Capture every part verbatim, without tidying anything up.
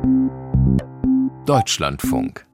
Deutschlandfunk.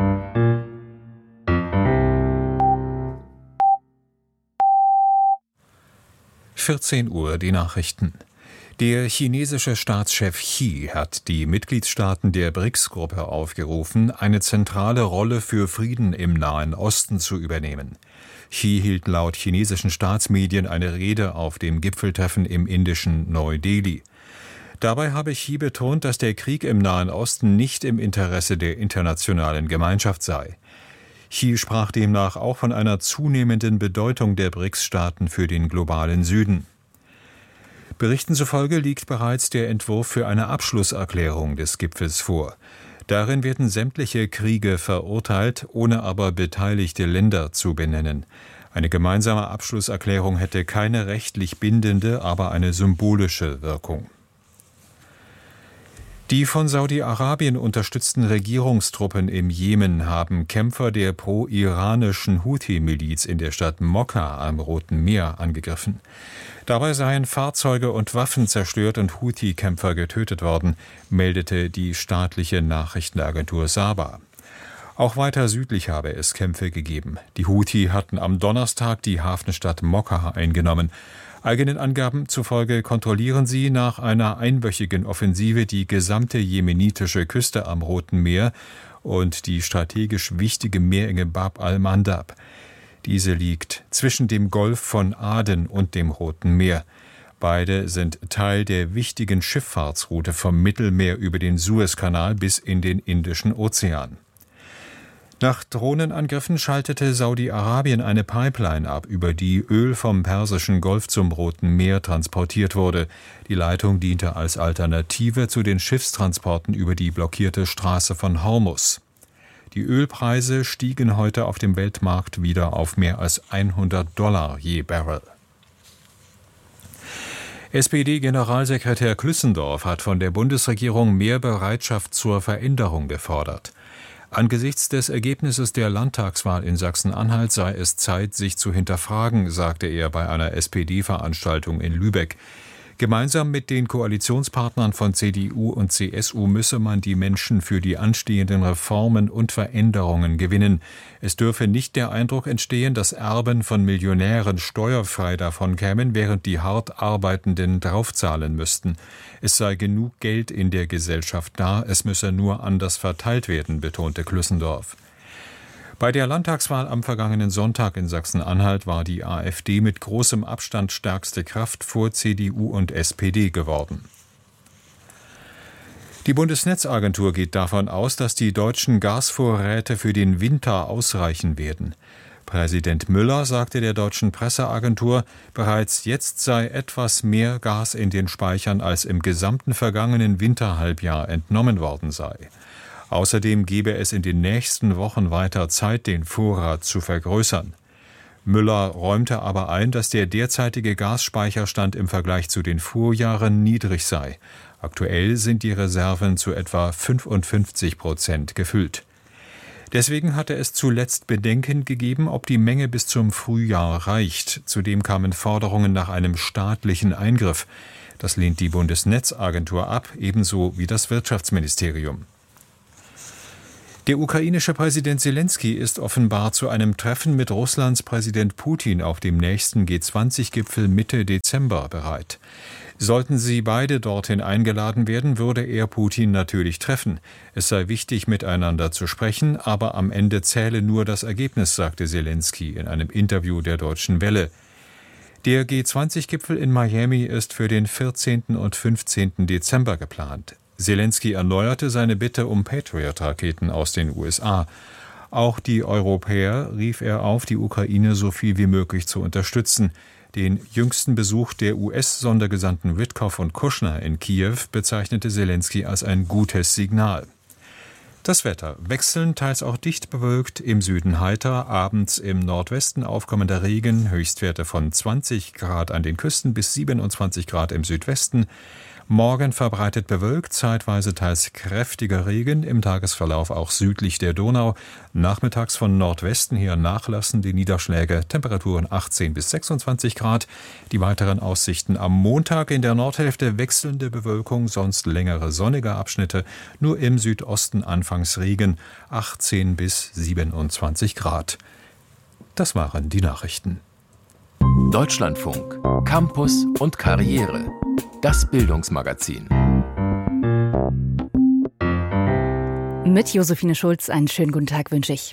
vierzehn Uhr, die Nachrichten. Der chinesische Staatschef Xi hat die Mitgliedstaaten der B R I C S-Gruppe aufgerufen, eine zentrale Rolle für Frieden im Nahen Osten zu übernehmen. Xi hielt laut chinesischen Staatsmedien eine Rede auf dem Gipfeltreffen im indischen Neu-Delhi. Dabei habe Xi betont, dass der Krieg im Nahen Osten nicht im Interesse der internationalen Gemeinschaft sei. Xi sprach demnach auch von einer zunehmenden Bedeutung der B R I C S-Staaten für den globalen Süden. Berichten zufolge liegt bereits der Entwurf für eine Abschlusserklärung des Gipfels vor. Darin werden sämtliche Kriege verurteilt, ohne aber beteiligte Länder zu benennen. Eine gemeinsame Abschlusserklärung hätte keine rechtlich bindende, aber eine symbolische Wirkung. Die von Saudi-Arabien unterstützten Regierungstruppen im Jemen haben Kämpfer der pro-iranischen Houthi-Miliz in der Stadt Mokka am Roten Meer angegriffen. Dabei seien Fahrzeuge und Waffen zerstört und Houthi-Kämpfer getötet worden, meldete die staatliche Nachrichtenagentur Saba. Auch weiter südlich habe es Kämpfe gegeben. Die Houthi hatten am Donnerstag die Hafenstadt Mokka eingenommen. Eigenen Angaben zufolge kontrollieren sie nach einer einwöchigen Offensive die gesamte jemenitische Küste am Roten Meer und die strategisch wichtige Meerenge Bab al-Mandab. Diese liegt zwischen dem Golf von Aden und dem Roten Meer. Beide sind Teil der wichtigen Schifffahrtsroute vom Mittelmeer über den Suezkanal bis in den Indischen Ozean. Nach Drohnenangriffen schaltete Saudi-Arabien eine Pipeline ab, über die Öl vom Persischen Golf zum Roten Meer transportiert wurde. Die Leitung diente als Alternative zu den Schiffstransporten über die blockierte Straße von Hormuz. Die Ölpreise stiegen heute auf dem Weltmarkt wieder auf mehr als hundert Dollar je Barrel. S P D-Generalsekretär Klüssendorf hat von der Bundesregierung mehr Bereitschaft zur Veränderung gefordert. Angesichts des Ergebnisses der Landtagswahl in Sachsen-Anhalt sei es Zeit, sich zu hinterfragen, sagte er bei einer S P D-Veranstaltung in Lübeck. Gemeinsam mit den Koalitionspartnern von C D U und C S U müsse man die Menschen für die anstehenden Reformen und Veränderungen gewinnen. Es dürfe nicht der Eindruck entstehen, dass Erben von Millionären steuerfrei davon kämen, während die hart Arbeitenden draufzahlen müssten. Es sei genug Geld in der Gesellschaft da, es müsse nur anders verteilt werden, betonte Klüssendorf. Bei der Landtagswahl am vergangenen Sonntag in Sachsen-Anhalt war die AfD mit großem Abstand stärkste Kraft vor C D U und S P D geworden. Die Bundesnetzagentur geht davon aus, dass die deutschen Gasvorräte für den Winter ausreichen werden. Präsident Müller sagte der deutschen Presseagentur, bereits jetzt sei etwas mehr Gas in den Speichern, als im gesamten vergangenen Winterhalbjahr entnommen worden sei. Außerdem gebe es in den nächsten Wochen weiter Zeit, den Vorrat zu vergrößern. Müller räumte aber ein, dass der derzeitige Gasspeicherstand im Vergleich zu den Vorjahren niedrig sei. Aktuell sind die Reserven zu etwa fünfundfünfzig Prozent gefüllt. Deswegen hatte es zuletzt Bedenken gegeben, ob die Menge bis zum Frühjahr reicht. Zudem kamen Forderungen nach einem staatlichen Eingriff. Das lehnt die Bundesnetzagentur ab, ebenso wie das Wirtschaftsministerium. Der ukrainische Präsident Selenskyj ist offenbar zu einem Treffen mit Russlands Präsident Putin auf dem nächsten G zwanzig Gipfel Mitte Dezember bereit. Sollten sie beide dorthin eingeladen werden, würde er Putin natürlich treffen. Es sei wichtig, miteinander zu sprechen, aber am Ende zähle nur das Ergebnis, sagte Selenskyj in einem Interview der Deutschen Welle. Der G zwanzig Gipfel in Miami ist für den vierzehnten und fünfzehnten Dezember geplant. Selenskyj erneuerte seine Bitte um Patriot-Raketen aus den U S A. Auch die Europäer rief er auf, die Ukraine so viel wie möglich zu unterstützen. Den jüngsten Besuch der U S-Sondergesandten Witkow und Kushner in Kiew bezeichnete Selenskyj als ein gutes Signal. Das Wetter: wechselnd, teils auch dicht bewölkt, im Süden heiter, abends im Nordwesten aufkommender Regen, Höchstwerte von zwanzig Grad an den Küsten bis siebenundzwanzig Grad im Südwesten. Morgen verbreitet bewölkt, zeitweise teils kräftiger Regen, im Tagesverlauf auch südlich der Donau. Nachmittags von Nordwesten her nachlassen die Niederschläge, Temperaturen achtzehn bis sechsundzwanzig Grad. Die weiteren Aussichten am Montag: in der Nordhälfte wechselnde Bewölkung, sonst längere sonnige Abschnitte, nur im Südosten anfangs Regen, achtzehn bis siebenundzwanzig Grad. Das waren die Nachrichten. Deutschlandfunk, Campus und Karriere. Das Bildungsmagazin. Mit Josephine Schulz einen schönen guten Tag wünsche ich.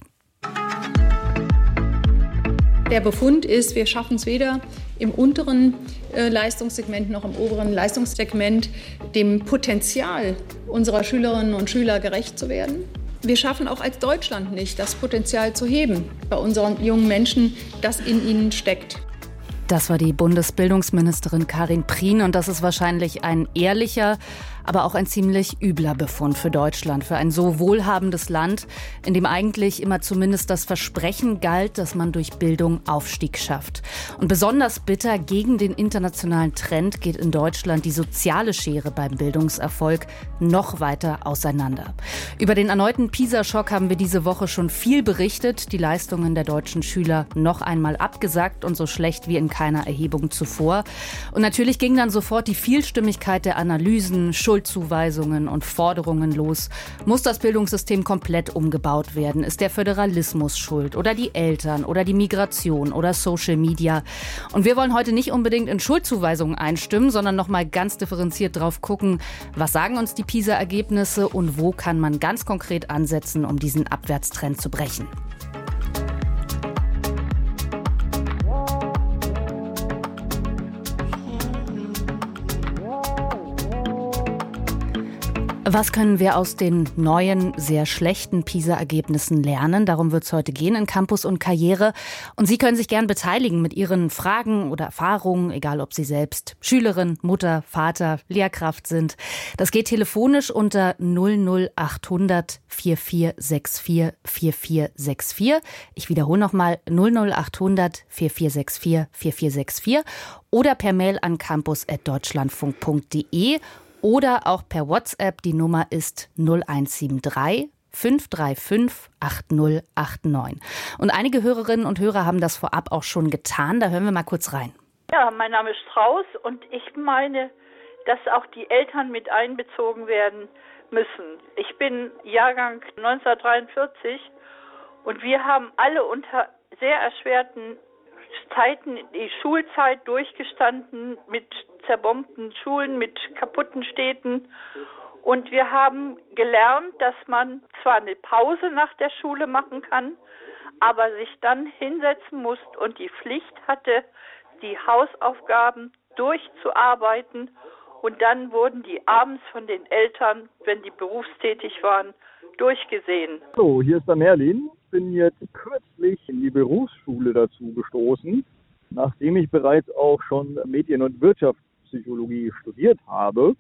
Der Befund ist, wir schaffen es weder im unteren äh, Leistungssegment noch im oberen Leistungssegment, dem Potenzial unserer Schülerinnen und Schüler gerecht zu werden. Wir schaffen auch als Deutschland nicht, das Potenzial zu heben bei unseren jungen Menschen, das in ihnen steckt. Das war die Bundesbildungsministerin Karin Prien und das ist wahrscheinlich ein ehrlicher, aber auch ein ziemlich übler Befund für Deutschland, für ein so wohlhabendes Land, in dem eigentlich immer zumindest das Versprechen galt, dass man durch Bildung Aufstieg schafft. Und besonders bitter gegen den internationalen Trend geht in Deutschland die soziale Schere beim Bildungserfolg noch weiter auseinander. Über den erneuten PISA-Schock haben wir diese Woche schon viel berichtet. Die Leistungen der deutschen Schüler noch einmal abgesackt und so schlecht wie in keiner Erhebung zuvor. Und natürlich ging dann sofort die Vielstimmigkeit der Analysen, Schuldzuweisungen und Forderungen los. Muss das Bildungssystem komplett umgebaut werden? Ist der Föderalismus schuld? Oder die Eltern? Oder die Migration? Oder Social Media? Und wir wollen heute nicht unbedingt in Schuldzuweisungen einstimmen, sondern noch mal ganz differenziert drauf gucken, was sagen uns die PISA-Ergebnisse und wo kann man ganz konkret ansetzen, um diesen Abwärtstrend zu brechen. Was können wir aus den neuen, sehr schlechten PISA-Ergebnissen lernen? Darum wird es heute gehen in Campus und Karriere. Und Sie können sich gern beteiligen mit Ihren Fragen oder Erfahrungen, egal ob Sie selbst Schülerin, Mutter, Vater, Lehrkraft sind. Das geht telefonisch unter null null achthundert vier vier sechs vier vier vier sechs vier. Ich wiederhole nochmal null null achthundert vier vier sechs vier vier vier sechs vier oder per Mail an campus at deutschlandfunk punkt de. Oder auch per WhatsApp, die Nummer ist null eins sieben drei fünf drei fünf acht null acht neun. Und einige Hörerinnen und Hörer haben das vorab auch schon getan, da hören wir mal kurz rein. Ja, mein Name ist Strauß und ich meine, dass auch die Eltern mit einbezogen werden müssen. Ich bin Jahrgang neunzehnhundertdreiundvierzig und wir haben alle unter sehr erschwerten Zeiten die Schulzeit durchgestanden mit zerbombten Schulen, mit kaputten Städten. Und wir haben gelernt, dass man zwar eine Pause nach der Schule machen kann, aber sich dann hinsetzen muss und die Pflicht hatte, die Hausaufgaben durchzuarbeiten. Und dann wurden die abends von den Eltern, wenn die berufstätig waren, durchgesehen. So, hier ist der Merlin. Ich bin jetzt kürzlich in die Berufsschule dazu gestoßen, nachdem ich bereits auch schon Medien- und Wirtschaftspsychologie studiert habe.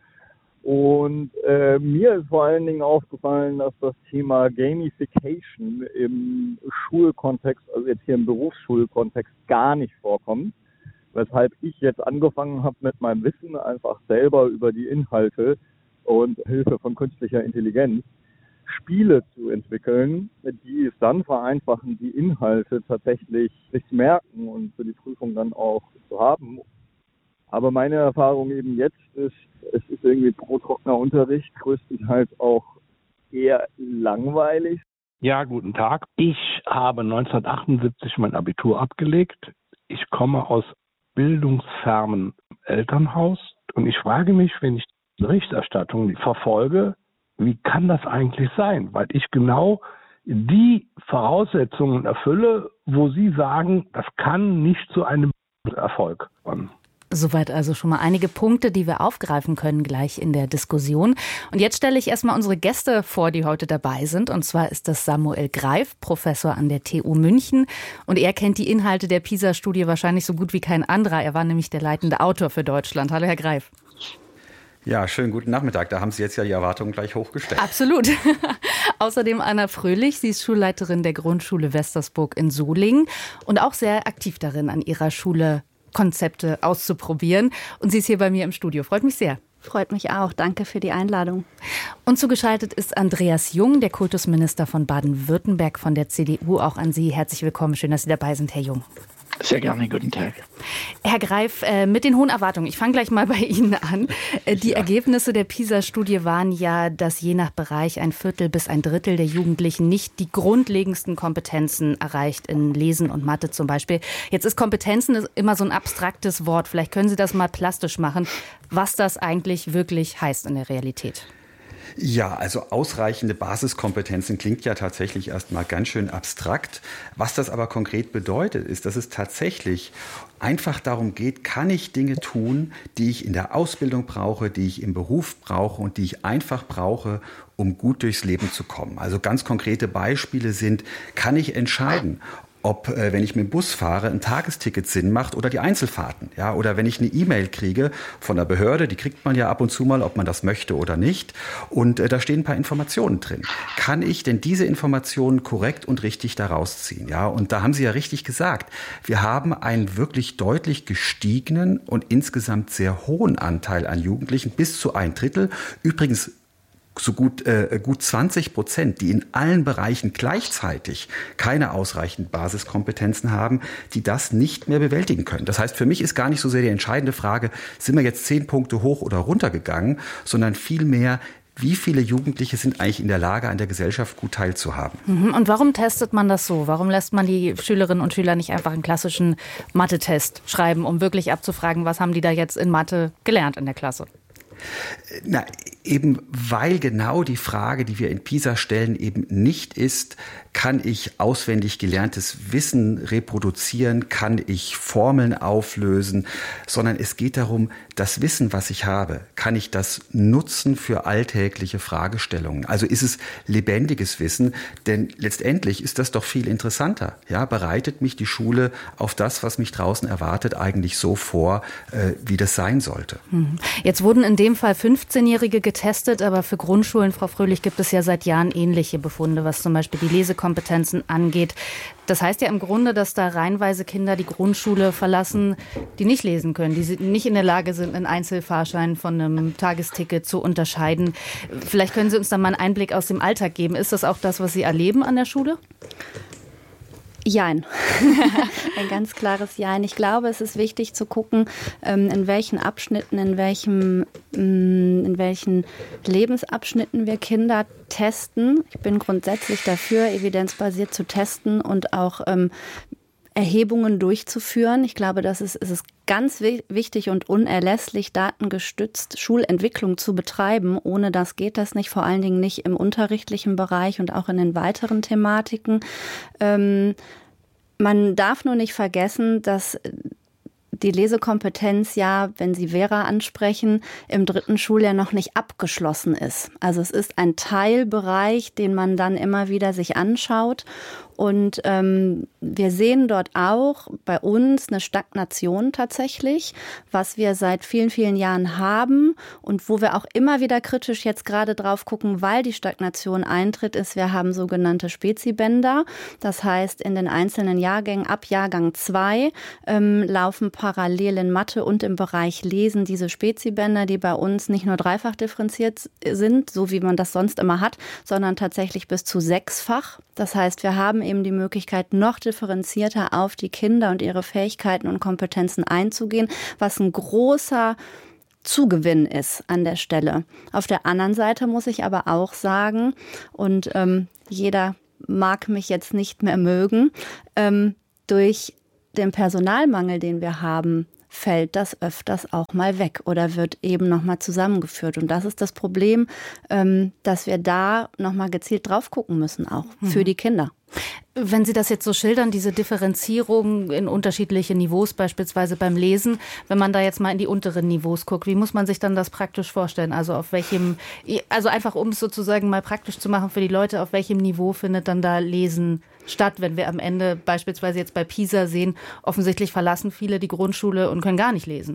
Und äh, mir ist vor allen Dingen aufgefallen, dass das Thema Gamification im Schulkontext, also jetzt hier im Berufsschulkontext, gar nicht vorkommt. Weshalb ich jetzt angefangen habe, mit meinem Wissen einfach selber über die Inhalte und Hilfe von künstlicher Intelligenz Spiele zu entwickeln, die es dann vereinfachen, die Inhalte tatsächlich sich zu merken und für die Prüfung dann auch zu haben. Aber meine Erfahrung eben jetzt ist, es ist irgendwie pro trockener Unterricht, größtenteils auch eher langweilig. Ja, guten Tag. Ich habe neunzehnhundertachtundsiebzig mein Abitur abgelegt. Ich komme aus bildungsfernem Elternhaus und ich frage mich, wenn ich die Berichterstattung verfolge, wie kann das eigentlich sein? Weil ich genau die Voraussetzungen erfülle, wo Sie sagen, das kann nicht zu einem Erfolg kommen. Soweit also schon mal einige Punkte, die wir aufgreifen können gleich in der Diskussion. Und jetzt stelle ich erstmal unsere Gäste vor, die heute dabei sind. Und zwar ist das Samuel Greif, Professor an der T U München. Und er kennt die Inhalte der PISA-Studie wahrscheinlich so gut wie kein anderer. Er war nämlich der leitende Autor für Deutschland. Hallo, Herr Greif. Ja, schönen guten Nachmittag. Da haben Sie jetzt ja die Erwartungen gleich hochgestellt. Absolut. Außerdem Anna Fröhlich. Sie ist Schulleiterin der Grundschule Westersburg in Solingen und auch sehr aktiv darin, an ihrer Schule Konzepte auszuprobieren. Und sie ist hier bei mir im Studio. Freut mich sehr. Freut mich auch. Danke für die Einladung. Und zugeschaltet ist Andreas Jung, der Kultusminister von Baden-Württemberg von der C D U. Auch an Sie herzlich willkommen. Schön, dass Sie dabei sind, Herr Jung. Sehr gerne, guten Tag. Herr Greif, mit den hohen Erwartungen, ich fange gleich mal bei Ihnen an. Die ja. Ergebnisse der PISA-Studie waren ja, dass je nach Bereich ein Viertel bis ein Drittel der Jugendlichen nicht die grundlegendsten Kompetenzen erreicht, in Lesen und Mathe zum Beispiel. Jetzt ist Kompetenzen immer so ein abstraktes Wort. Vielleicht können Sie das mal plastisch machen, was das eigentlich wirklich heißt in der Realität. Ja, also ausreichende Basiskompetenzen klingt ja tatsächlich erstmal ganz schön abstrakt. Was das aber konkret bedeutet, ist, dass es tatsächlich einfach darum geht, kann ich Dinge tun, die ich in der Ausbildung brauche, die ich im Beruf brauche und die ich einfach brauche, um gut durchs Leben zu kommen. Also ganz konkrete Beispiele sind, kann ich entscheiden, ob, äh, wenn ich mit dem Bus fahre, ein Tagesticket Sinn macht oder die Einzelfahrten. Ja? Oder wenn ich eine E-Mail kriege von der Behörde, die kriegt man ja ab und zu mal, ob man das möchte oder nicht. Und äh, da stehen ein paar Informationen drin. Kann ich denn diese Informationen korrekt und richtig daraus ziehen? Ja? Und da haben Sie ja richtig gesagt, wir haben einen wirklich deutlich gestiegenen und insgesamt sehr hohen Anteil an Jugendlichen, bis zu ein Drittel. Übrigens so gut, äh, gut zwanzig Prozent, die in allen Bereichen gleichzeitig keine ausreichenden Basiskompetenzen haben, die das nicht mehr bewältigen können. Das heißt, für mich ist gar nicht so sehr die entscheidende Frage, sind wir jetzt zehn Punkte hoch oder runter gegangen, sondern vielmehr, wie viele Jugendliche sind eigentlich in der Lage, an der Gesellschaft gut teilzuhaben. Und warum testet man das so? Warum lässt man die Schülerinnen und Schüler nicht einfach einen klassischen Mathe-Test schreiben, um wirklich abzufragen, was haben die da jetzt in Mathe gelernt in der Klasse? Na, eben weil genau die Frage, die wir in PISA stellen, eben nicht ist, kann ich auswendig gelerntes Wissen reproduzieren, kann ich Formeln auflösen, sondern es geht darum, das Wissen, was ich habe, kann ich das nutzen für alltägliche Fragestellungen? Also ist es lebendiges Wissen? Denn letztendlich ist das doch viel interessanter. Ja, bereitet mich die Schule auf das, was mich draußen erwartet, eigentlich so vor, äh, wie das sein sollte. Jetzt wurden in dem Fall fünfzehnjährige getestet, aber für Grundschulen, Frau Fröhlich, gibt es ja seit Jahren ähnliche Befunde, was zum Beispiel die Lesekompetenzen angeht. Das heißt ja im Grunde, dass da reihenweise Kinder die Grundschule verlassen, die nicht lesen können, die nicht in der Lage sind, einen Einzelfahrschein von einem Tagesticket zu unterscheiden. Vielleicht können Sie uns da mal einen Einblick aus dem Alltag geben. Ist das auch das, was Sie erleben an der Schule? Jein. Ein ganz klares Jein. Ich glaube, es ist wichtig zu gucken, in welchen Abschnitten, in welchem, in welchen Lebensabschnitten wir Kinder testen. Ich bin grundsätzlich dafür, evidenzbasiert zu testen und auch ähm, Erhebungen durchzuführen. Ich glaube, das ist, es ist ganz wichtig und unerlässlich, datengestützt Schulentwicklung zu betreiben. Ohne das geht das nicht, vor allen Dingen nicht im unterrichtlichen Bereich und auch in den weiteren Thematiken. Ähm, man darf nur nicht vergessen, dass die Lesekompetenz ja, wenn Sie Vera ansprechen, im dritten Schuljahr noch nicht abgeschlossen ist. Also es ist ein Teilbereich, den man dann immer wieder sich anschaut. Und ähm, wir sehen dort auch bei uns eine Stagnation tatsächlich, was wir seit vielen, vielen Jahren haben und wo wir auch immer wieder kritisch jetzt gerade drauf gucken, weil die Stagnation eintritt, ist, wir haben sogenannte Spezibänder. Das heißt, in den einzelnen Jahrgängen ab Jahrgang zwei ähm, laufen parallel in Mathe und im Bereich Lesen diese Spezibänder, die bei uns nicht nur dreifach differenziert sind, so wie man das sonst immer hat, sondern tatsächlich bis zu sechsfach. Das heißt, wir haben eben die Möglichkeit, noch differenzierter auf die Kinder und ihre Fähigkeiten und Kompetenzen einzugehen, was ein großer Zugewinn ist an der Stelle. Auf der anderen Seite muss ich aber auch sagen, und ähm, jeder mag mich jetzt nicht mehr mögen, ähm, durch den Personalmangel, den wir haben, fällt das öfters auch mal weg oder wird eben nochmal zusammengeführt. Und das ist das Problem, ähm, dass wir da nochmal gezielt drauf gucken müssen, auch für die Kinder. Wenn Sie das jetzt so schildern, diese Differenzierung in unterschiedliche Niveaus, beispielsweise beim Lesen, wenn man da jetzt mal in die unteren Niveaus guckt, wie muss man sich dann das praktisch vorstellen? Also auf welchem, also einfach um es sozusagen mal praktisch zu machen für die Leute, auf welchem Niveau findet dann da Lesen statt, wenn wir am Ende beispielsweise jetzt bei PISA sehen, offensichtlich verlassen viele die Grundschule und können gar nicht lesen.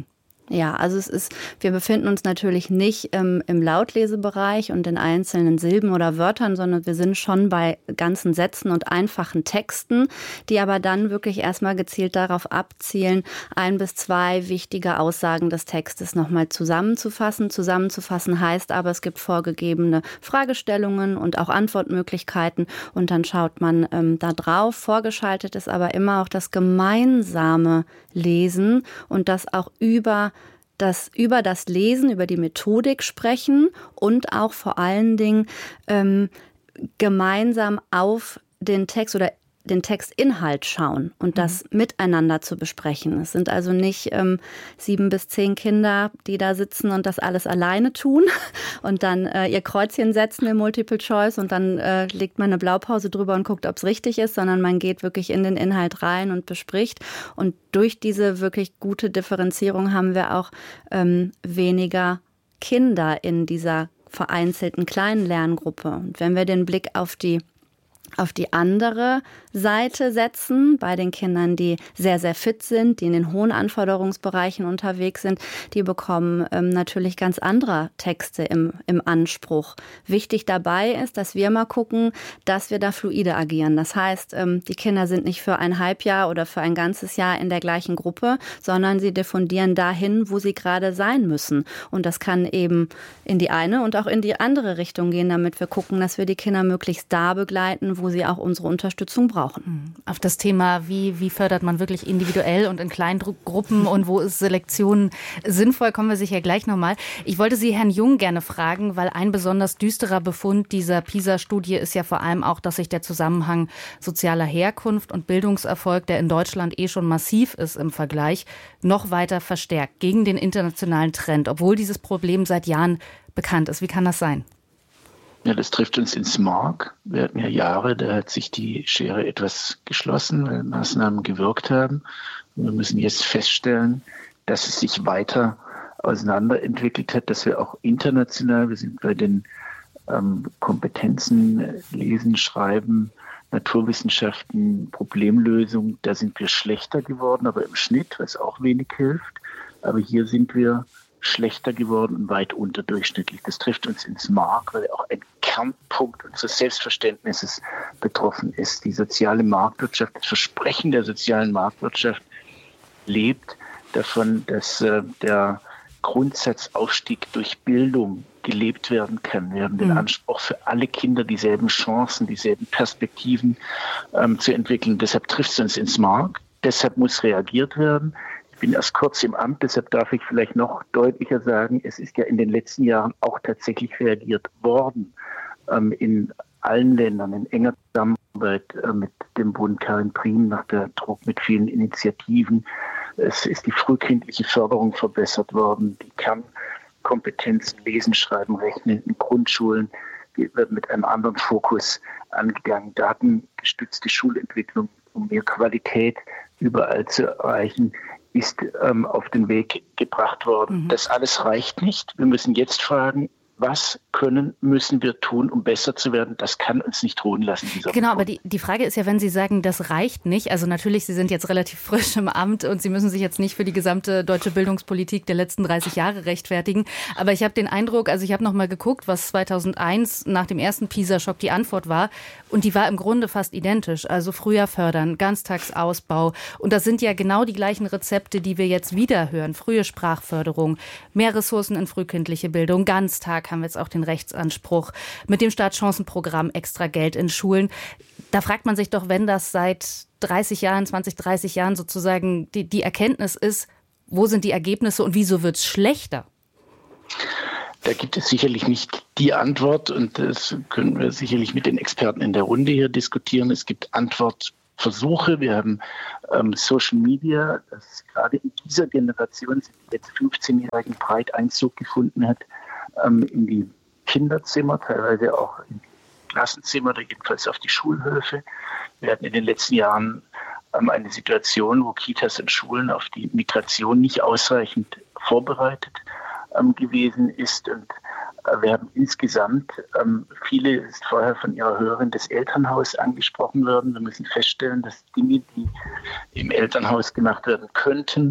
Ja, also es ist, wir befinden uns natürlich nicht ähm, im Lautlesebereich und in einzelnen Silben oder Wörtern, sondern wir sind schon bei ganzen Sätzen und einfachen Texten, die aber dann wirklich erstmal gezielt darauf abzielen, ein bis zwei wichtige Aussagen des Textes nochmal zusammenzufassen. Zusammenzufassen heißt aber, es gibt vorgegebene Fragestellungen und auch Antwortmöglichkeiten und dann schaut man ähm, da drauf. Vorgeschaltet ist aber immer auch das gemeinsame Lesen und das auch über das über das Lesen, über die Methodik sprechen und auch vor allen Dingen ähm, gemeinsam auf den Text oder den Textinhalt schauen und das mhm. miteinander zu besprechen. Es sind also nicht ähm, sieben bis zehn Kinder, die da sitzen und das alles alleine tun und dann äh, ihr Kreuzchen setzen im Multiple Choice und dann äh, legt man eine Blaupause drüber und guckt, ob es richtig ist, sondern man geht wirklich in den Inhalt rein und bespricht. Und durch diese wirklich gute Differenzierung haben wir auch ähm, weniger Kinder in dieser vereinzelten kleinen Lerngruppe. Und wenn wir den Blick auf die auf die andere Seite setzen, bei den Kindern, die sehr, sehr fit sind, die in den hohen Anforderungsbereichen unterwegs sind, die bekommen ähm, natürlich ganz andere Texte im, im Anspruch. Wichtig dabei ist, dass wir mal gucken, dass wir da fluide agieren. Das heißt, ähm, die Kinder sind nicht für ein Halbjahr oder für ein ganzes Jahr in der gleichen Gruppe, sondern sie diffundieren dahin, wo sie gerade sein müssen. Und das kann eben in die eine und auch in die andere Richtung gehen, damit wir gucken, dass wir die Kinder möglichst da begleiten, wo sie auch unsere Unterstützung brauchen. Auf das Thema, wie, wie fördert man wirklich individuell und in kleinen Gruppen und wo ist Selektion sinnvoll, kommen wir sicher gleich nochmal. Ich wollte Sie, Herrn Jung, gerne fragen, weil ein besonders düsterer Befund dieser PISA-Studie ist ja vor allem auch, dass sich der Zusammenhang sozialer Herkunft und Bildungserfolg, der in Deutschland eh schon massiv ist im Vergleich, noch weiter verstärkt gegen den internationalen Trend, obwohl dieses Problem seit Jahren bekannt ist. Wie kann das sein? Ja, das trifft uns ins Mark. Wir hatten ja Jahre, da hat sich die Schere etwas geschlossen, weil Maßnahmen gewirkt haben. Und wir müssen jetzt feststellen, dass es sich weiter auseinanderentwickelt hat, dass wir auch international, wir sind bei den ähm, Kompetenzen Lesen, Schreiben, Naturwissenschaften, Problemlösung, da sind wir schlechter geworden, aber im Schnitt, was auch wenig hilft. Aber hier sind wir schlechter geworden und weit unterdurchschnittlich. Das trifft uns ins Mark, weil auch ein Kernpunkt unseres Selbstverständnisses betroffen ist. Die soziale Marktwirtschaft, das Versprechen der sozialen Marktwirtschaft lebt davon, dass äh, der Grundsatzaufstieg durch Bildung gelebt werden kann. Wir haben den Anspruch, für alle Kinder dieselben Chancen, dieselben Perspektiven ähm, zu entwickeln. Deshalb trifft es uns ins Mark. Deshalb muss reagiert werden. Ich bin erst kurz im Amt, deshalb darf ich vielleicht noch deutlicher sagen, es ist ja in den letzten Jahren auch tatsächlich reagiert worden. Ähm, in allen Ländern, in enger Zusammenarbeit äh, mit dem Bund Karin Prien, nach der Druck mit vielen Initiativen. Es ist die frühkindliche Förderung verbessert worden, die Kernkompetenzen Lesen, Schreiben, Rechnen in Grundschulen wird mit einem anderen Fokus angegangen. Datengestützte Schulentwicklung, um mehr Qualität überall zu erreichen, ist ähm, auf den Weg gebracht worden. Mhm. Das alles reicht nicht. Wir müssen jetzt fragen, was können, müssen wir tun, um besser zu werden? Das kann uns nicht ruhen lassen. Dieser genau, Befund. Aber die, die Frage ist ja, wenn Sie sagen, das reicht nicht, also natürlich, Sie sind jetzt relativ frisch im Amt und Sie müssen sich jetzt nicht für die gesamte deutsche Bildungspolitik der letzten dreißig Jahre rechtfertigen, aber ich habe den Eindruck, also ich habe noch mal geguckt, was zweitausendeins nach dem ersten PISA-Schock die Antwort war und die war im Grunde fast identisch, also früher fördern, Ganztagsausbau und das sind ja genau die gleichen Rezepte, die wir jetzt wieder hören, frühe Sprachförderung, mehr Ressourcen in frühkindliche Bildung, Ganztag, haben wir jetzt auch den Rechtsanspruch, mit dem Startchancenprogramm extra Geld in Schulen. Da fragt man sich doch, wenn das seit dreißig Jahren, zwanzig, dreißig Jahren sozusagen die, die Erkenntnis ist, wo sind die Ergebnisse und wieso wird es schlechter? Da gibt es sicherlich nicht die Antwort und das können wir sicherlich mit den Experten in der Runde hier diskutieren. Es gibt Antwortversuche. Wir haben ähm, Social Media, das gerade in dieser Generation, die jetzt fünfzehnjährigen breit Einzug gefunden hat, in die Kinderzimmer, teilweise auch in die Klassenzimmer oder jedenfalls auf die Schulhöfe. Wir hatten in den letzten Jahren eine Situation, wo Kitas und Schulen auf die Migration nicht ausreichend vorbereitet gewesen ist. Und wir haben insgesamt, viele ist vorher von Ihrer Hörerin des Elternhaus angesprochen worden. Wir müssen feststellen, dass Dinge, die im Elternhaus gemacht werden könnten,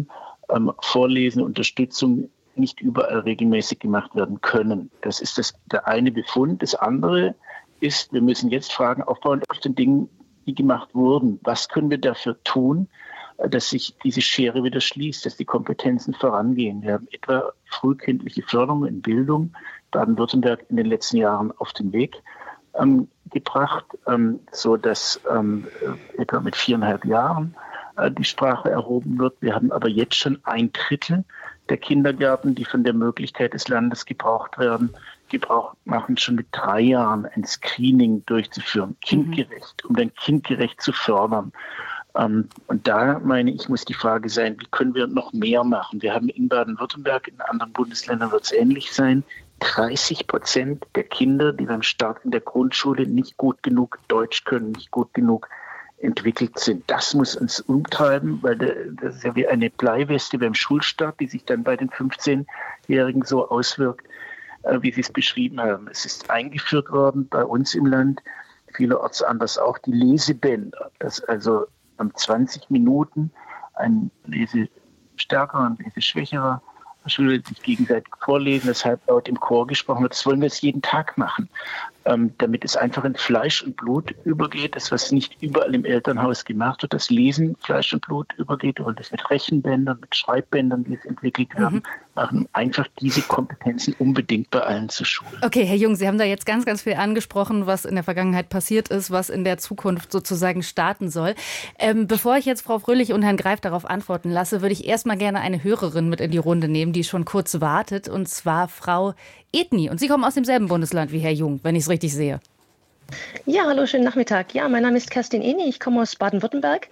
ähm, Vorlesen, Unterstützung nicht überall regelmäßig gemacht werden können. Das ist das, der eine Befund. Das andere ist, wir müssen jetzt fragen, aufbauend auf den Dingen, die gemacht wurden, was können wir dafür tun, dass sich diese Schere wieder schließt, dass die Kompetenzen vorangehen. Wir haben etwa frühkindliche Förderung in Bildung Baden-Württemberg in den letzten Jahren auf den Weg ähm, gebracht, ähm, so dass ähm, etwa mit viereinhalb Jahren äh, die Sprache erhoben wird. Wir haben aber jetzt schon ein Drittel der Kindergärten, die von der Möglichkeit des Landes gebraucht werden, Gebrauch machen, schon mit drei Jahren ein Screening durchzuführen, kindgerecht, um dann kindgerecht zu fördern. Ähm, und da meine ich, muss die Frage sein, wie können wir noch mehr machen? Wir haben in Baden-Württemberg, in anderen Bundesländern wird es ähnlich sein, dreißig Prozent der Kinder, die beim Start in der Grundschule nicht gut genug Deutsch können, nicht gut genug entwickelt sind. Das muss uns umtreiben, weil das ist ja wie eine Bleiweste beim Schulstart, die sich dann bei den fünfzehnjährigen so auswirkt, wie Sie es beschrieben haben. Es ist eingeführt worden bei uns im Land, vielerorts anders auch, die Lesebänder, dass also am zwanzig Minuten ein lesestärkerer und leseschwächerer Schüler sich gegenseitig vorlesen, das halblaut im Chor gesprochen wird. Das wollen wir jetzt jeden Tag machen, ähm, damit es einfach in Fleisch und Blut übergeht, das, was nicht überall im Elternhaus gemacht wird, das Lesen Fleisch und Blut übergeht, und das mit Rechenbändern, mit Schreibbändern, die es entwickelt werden, mhm. machen einfach diese Kompetenzen unbedingt bei allen zur Schule. Okay, Herr Jung, Sie haben da jetzt ganz, ganz viel angesprochen, was in der Vergangenheit passiert ist, was in der Zukunft sozusagen starten soll. Ähm, bevor ich jetzt Frau Fröhlich und Herrn Greif darauf antworten lasse, würde ich erstmal gerne eine Hörerin mit in die Runde nehmen, die schon kurz wartet, und zwar Frau Edni. Und Sie kommen aus demselben Bundesland wie Herr Jung, wenn ich es richtig sehe. Ja, hallo, schönen Nachmittag. Ja, mein Name ist Kerstin Edni, ich komme aus Baden-Württemberg.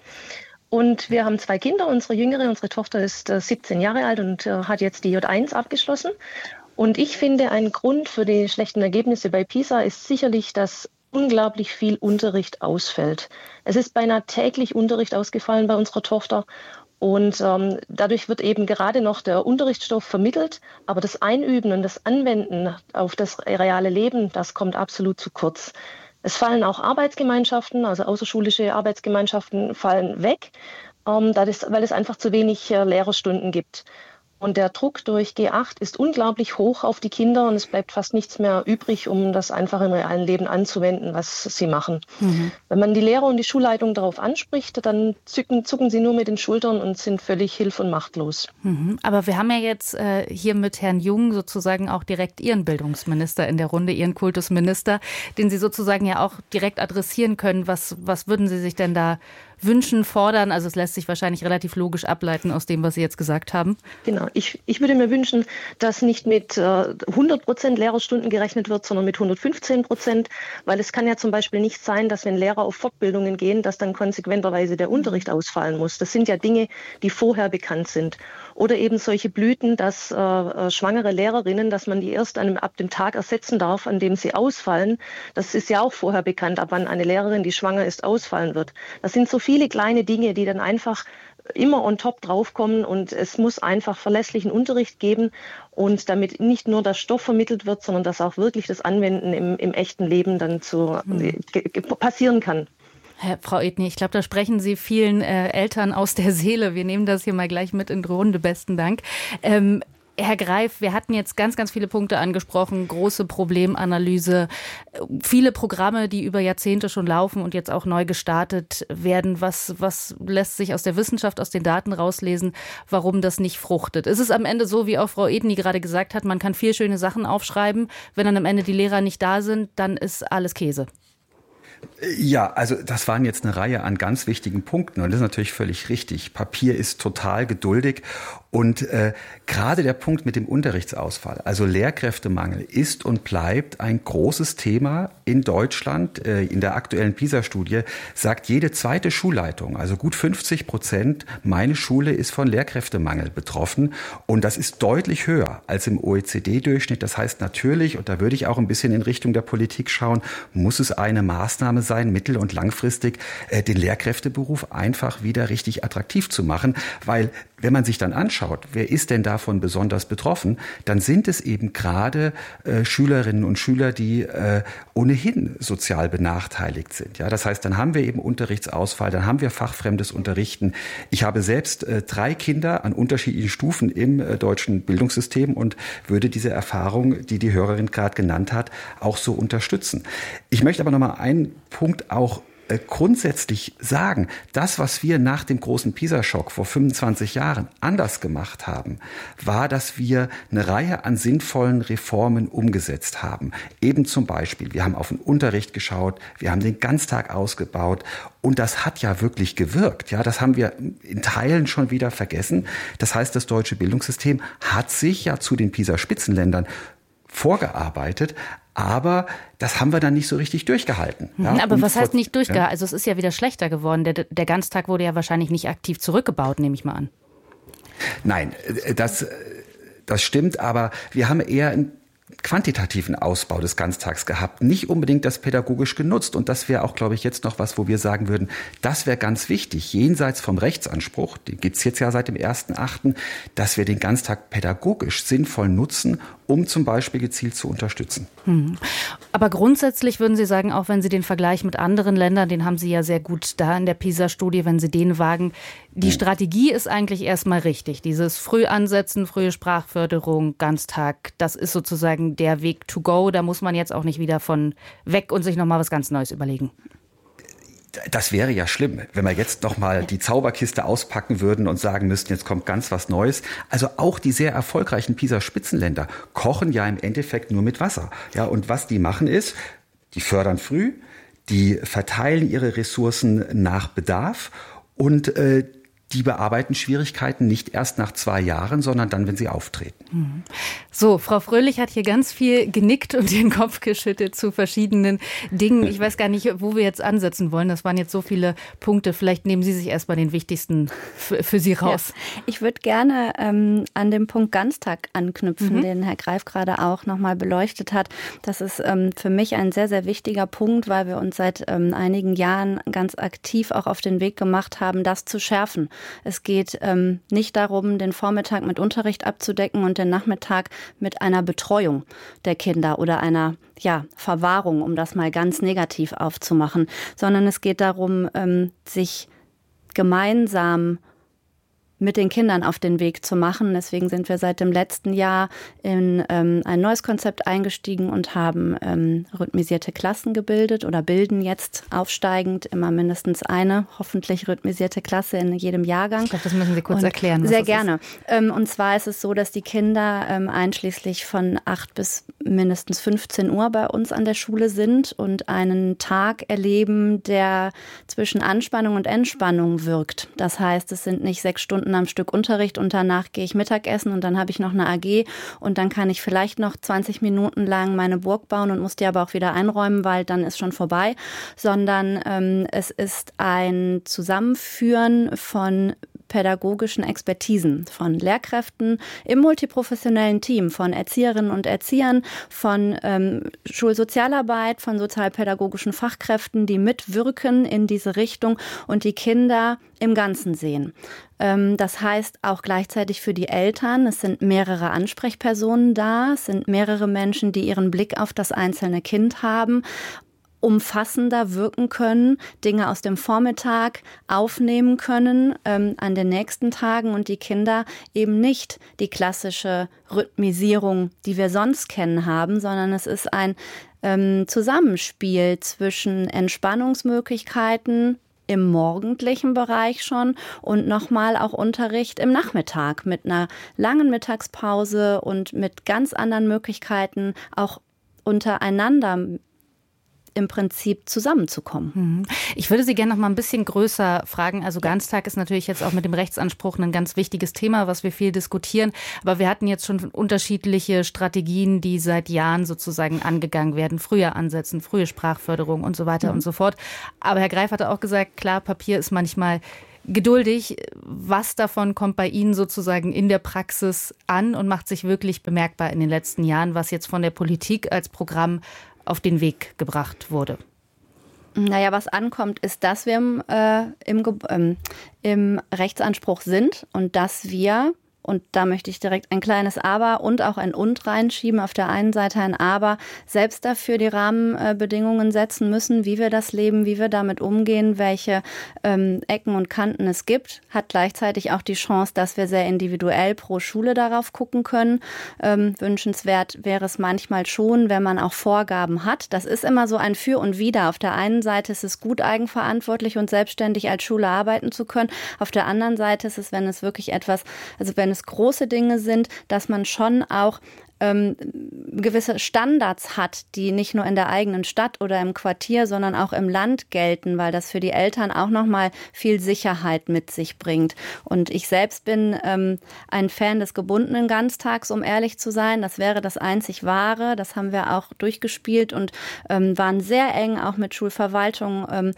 Und wir haben zwei Kinder. Unsere Jüngere, unsere Tochter ist äh, siebzehn Jahre alt und äh, hat jetzt die J eins abgeschlossen. Und ich finde, ein Grund für die schlechten Ergebnisse bei PISA ist sicherlich, dass unglaublich viel Unterricht ausfällt. Es ist beinahe täglich Unterricht ausgefallen bei unserer Tochter. Und ähm, dadurch wird eben gerade noch der Unterrichtsstoff vermittelt, aber das Einüben und das Anwenden auf das reale Leben, das kommt absolut zu kurz. Es fallen auch Arbeitsgemeinschaften, also außerschulische Arbeitsgemeinschaften fallen weg, ähm, das, weil es einfach zu wenig äh, Lehrerstunden gibt. Und der Druck durch G acht ist unglaublich hoch auf die Kinder und es bleibt fast nichts mehr übrig, um das einfach im realen Leben anzuwenden, was sie machen. Mhm. Wenn man die Lehrer und die Schulleitung darauf anspricht, dann zucken, zucken sie nur mit den Schultern und sind völlig hilf- und machtlos. Mhm. Aber wir haben ja jetzt äh, hier mit Herrn Jung sozusagen auch direkt Ihren Bildungsminister in der Runde, Ihren Kultusminister, den Sie sozusagen ja auch direkt adressieren können. Was, was würden Sie sich denn da wünschen, fordern? Also es lässt sich wahrscheinlich relativ logisch ableiten aus dem, was Sie jetzt gesagt haben. Genau. Ich, ich würde mir wünschen, dass nicht mit äh, hundert Prozent Lehrerstunden gerechnet wird, sondern mit hundertfünfzehn Prozent, weil es kann ja zum Beispiel nicht sein, dass wenn Lehrer auf Fortbildungen gehen, dass dann konsequenterweise der Unterricht ausfallen muss. Das sind ja Dinge, die vorher bekannt sind. Oder eben solche Blüten, dass äh, schwangere Lehrerinnen, dass man die erst an, ab dem Tag ersetzen darf, an dem sie ausfallen. Das ist ja auch vorher bekannt, ab wann eine Lehrerin, die schwanger ist, ausfallen wird. Das sind so viele kleine Dinge, die dann einfach immer on top draufkommen, und es muss einfach verlässlichen Unterricht geben, und damit nicht nur der Stoff vermittelt wird, sondern dass auch wirklich das Anwenden im, im echten Leben dann zu, mhm. äh, passieren kann. Herr, Frau Edni, ich glaube, da sprechen Sie vielen äh, Eltern aus der Seele. Wir nehmen das hier mal gleich mit in die Runde. Besten Dank. Ähm, Herr Greif, wir hatten jetzt ganz, ganz viele Punkte angesprochen, große Problemanalyse, viele Programme, die über Jahrzehnte schon laufen und jetzt auch neu gestartet werden. Was, was lässt sich aus der Wissenschaft, aus den Daten rauslesen, warum das nicht fruchtet? Ist es am Ende so, wie auch Frau Edni gerade gesagt hat, man kann vier schöne Sachen aufschreiben, wenn dann am Ende die Lehrer nicht da sind, dann ist alles Käse? Ja, also das waren jetzt eine Reihe an ganz wichtigen Punkten, und das ist natürlich völlig richtig. Papier ist total geduldig, und äh, gerade der Punkt mit dem Unterrichtsausfall, also Lehrkräftemangel, ist und bleibt ein großes Thema in Deutschland. Äh, in der aktuellen PISA-Studie sagt jede zweite Schulleitung, also gut fünfzig Prozent, meine Schule ist von Lehrkräftemangel betroffen, und das ist deutlich höher als im O E C D-Durchschnitt. Das heißt natürlich, und da würde ich auch ein bisschen in Richtung der Politik schauen, muss es eine Maßnahme sein, mittel- und langfristig äh, den Lehrkräfteberuf einfach wieder richtig attraktiv zu machen, weil wenn man sich dann anschaut, wer ist denn davon besonders betroffen, dann sind es eben gerade äh, Schülerinnen und Schüler, die äh, ohnehin sozial benachteiligt sind. Ja, das heißt, dann haben wir eben Unterrichtsausfall, dann haben wir fachfremdes Unterrichten. Ich habe selbst äh, drei Kinder an unterschiedlichen Stufen im äh, deutschen Bildungssystem und würde diese Erfahrung, die die Hörerin gerade genannt hat, auch so unterstützen. Ich möchte aber noch mal einen Punkt auch grundsätzlich sagen, das, was wir nach dem großen PISA-Schock vor fünfundzwanzig Jahren anders gemacht haben, war, dass wir eine Reihe an sinnvollen Reformen umgesetzt haben. Eben zum Beispiel, wir haben auf den Unterricht geschaut, wir haben den Ganztag ausgebaut und das hat ja wirklich gewirkt. Ja, das haben wir in Teilen schon wieder vergessen. Das heißt, das deutsche Bildungssystem hat sich ja zu den PISA-Spitzenländern vorgearbeitet, aber das haben wir dann nicht so richtig durchgehalten. Ja, aber was vor, heißt nicht durchgehalten? Ja. Also es ist ja wieder schlechter geworden. Der, der Ganztag wurde ja wahrscheinlich nicht aktiv zurückgebaut, nehme ich mal an. Nein, das, das stimmt, aber wir haben eher einen quantitativen Ausbau des Ganztags gehabt, nicht unbedingt das pädagogisch genutzt. Und das wäre auch, glaube ich, jetzt noch was, wo wir sagen würden, das wäre ganz wichtig, jenseits vom Rechtsanspruch, den gibt's jetzt ja seit dem ersten achten, dass wir den Ganztag pädagogisch sinnvoll nutzen, um zum Beispiel gezielt zu unterstützen. Hm. Aber grundsätzlich würden Sie sagen, auch wenn Sie den Vergleich mit anderen Ländern, den haben Sie ja sehr gut da in der PISA-Studie, wenn Sie den wagen, die hm. Strategie ist eigentlich erstmal richtig. Dieses Frühansetzen, frühe Sprachförderung, Ganztag, das ist sozusagen der Weg to go. Da muss man jetzt auch nicht wieder von weg und sich nochmal was ganz Neues überlegen. Das wäre ja schlimm, wenn wir jetzt noch mal die Zauberkiste auspacken würden und sagen müssten, jetzt kommt ganz was Neues. Also auch die sehr erfolgreichen PISA-Spitzenländer kochen ja im Endeffekt nur mit Wasser. Ja, und was die machen ist, die fördern früh, die verteilen ihre Ressourcen nach Bedarf und äh, die bearbeiten Schwierigkeiten nicht erst nach zwei Jahren, sondern dann, wenn sie auftreten. So, Frau Fröhlich hat hier ganz viel genickt und den Kopf geschüttelt zu verschiedenen Dingen. Ich weiß gar nicht, wo wir jetzt ansetzen wollen. Das waren jetzt so viele Punkte. Vielleicht nehmen Sie sich erstmal den wichtigsten für, für Sie raus. Ja, ich würde gerne ähm, an dem Punkt Ganztag anknüpfen, mhm. den Herr Greif gerade auch nochmal beleuchtet hat. Das ist ähm, für mich ein sehr, sehr wichtiger Punkt, weil wir uns seit ähm, einigen Jahren ganz aktiv auch auf den Weg gemacht haben, das zu schärfen. Es geht ähm, nicht darum, den Vormittag mit Unterricht abzudecken und den Nachmittag mit einer Betreuung der Kinder oder einer ja, Verwahrung, um das mal ganz negativ aufzumachen, sondern es geht darum, ähm, sich gemeinsam mit den Kindern auf den Weg zu machen. Deswegen sind wir seit dem letzten Jahr in ähm, ein neues Konzept eingestiegen und haben ähm, rhythmisierte Klassen gebildet oder bilden jetzt aufsteigend immer mindestens eine hoffentlich rhythmisierte Klasse in jedem Jahrgang. Ich glaube, das müssen Sie kurz und erklären. Sehr gerne. Ähm, und zwar ist es so, dass die Kinder ähm, einschließlich von acht bis mindestens fünfzehn Uhr bei uns an der Schule sind und einen Tag erleben, der zwischen Anspannung und Entspannung wirkt. Das heißt, es sind nicht sechs Stunden am Stück Unterricht und danach gehe ich Mittagessen und dann habe ich noch eine A G und dann kann ich vielleicht noch zwanzig Minuten lang meine Burg bauen und muss die aber auch wieder einräumen, weil dann ist schon vorbei, sondern ähm, es ist ein Zusammenführen von pädagogischen Expertisen, von Lehrkräften im multiprofessionellen Team, von Erzieherinnen und Erziehern, von ähm, Schulsozialarbeit, von sozialpädagogischen Fachkräften, die mitwirken in diese Richtung und die Kinder im Ganzen sehen. Ähm, das heißt auch gleichzeitig für die Eltern, es sind mehrere Ansprechpersonen da, es sind mehrere Menschen, die ihren Blick auf das einzelne Kind haben, umfassender wirken können, Dinge aus dem Vormittag aufnehmen können ähm, an den nächsten Tagen und die Kinder eben nicht die klassische Rhythmisierung, die wir sonst kennen, haben, sondern es ist ein ähm, Zusammenspiel zwischen Entspannungsmöglichkeiten im morgendlichen Bereich schon und nochmal auch Unterricht im Nachmittag mit einer langen Mittagspause und mit ganz anderen Möglichkeiten auch untereinander im Prinzip zusammenzukommen. Ich würde Sie gerne noch mal ein bisschen größer fragen. Also Ganztag ist natürlich jetzt auch mit dem Rechtsanspruch ein ganz wichtiges Thema, was wir viel diskutieren. Aber wir hatten jetzt schon unterschiedliche Strategien, die seit Jahren sozusagen angegangen werden. Früher ansetzen, frühe Sprachförderung und so weiter mhm. und so fort. Aber Herr Greif hatte auch gesagt, klar, Papier ist manchmal geduldig. Was davon kommt bei Ihnen sozusagen in der Praxis an und macht sich wirklich bemerkbar in den letzten Jahren, was jetzt von der Politik als Programm auf den Weg gebracht wurde? Naja, was ankommt, ist, dass wir im, äh, im, ähm, im Rechtsanspruch sind und dass wir, und da möchte ich direkt ein kleines Aber und auch ein Und reinschieben, auf der einen Seite ein Aber, selbst dafür die Rahmenbedingungen setzen müssen, wie wir das leben, wie wir damit umgehen, welche ähm, Ecken und Kanten es gibt, hat gleichzeitig auch die Chance, dass wir sehr individuell pro Schule darauf gucken können. Ähm, wünschenswert wäre es manchmal schon, wenn man auch Vorgaben hat. Das ist immer so ein Für und Wider. Auf der einen Seite ist es gut, eigenverantwortlich und selbstständig als Schule arbeiten zu können. Auf der anderen Seite ist es, wenn es wirklich etwas, also wenn es große Dinge sind, dass man schon auch ähm, gewisse Standards hat, die nicht nur in der eigenen Stadt oder im Quartier, sondern auch im Land gelten, weil das für die Eltern auch nochmal viel Sicherheit mit sich bringt. Und ich selbst bin ähm, ein Fan des gebundenen Ganztags, um ehrlich zu sein. Das wäre das einzig Wahre. Das haben wir auch durchgespielt und ähm, waren sehr eng auch mit Schulverwaltung ähm,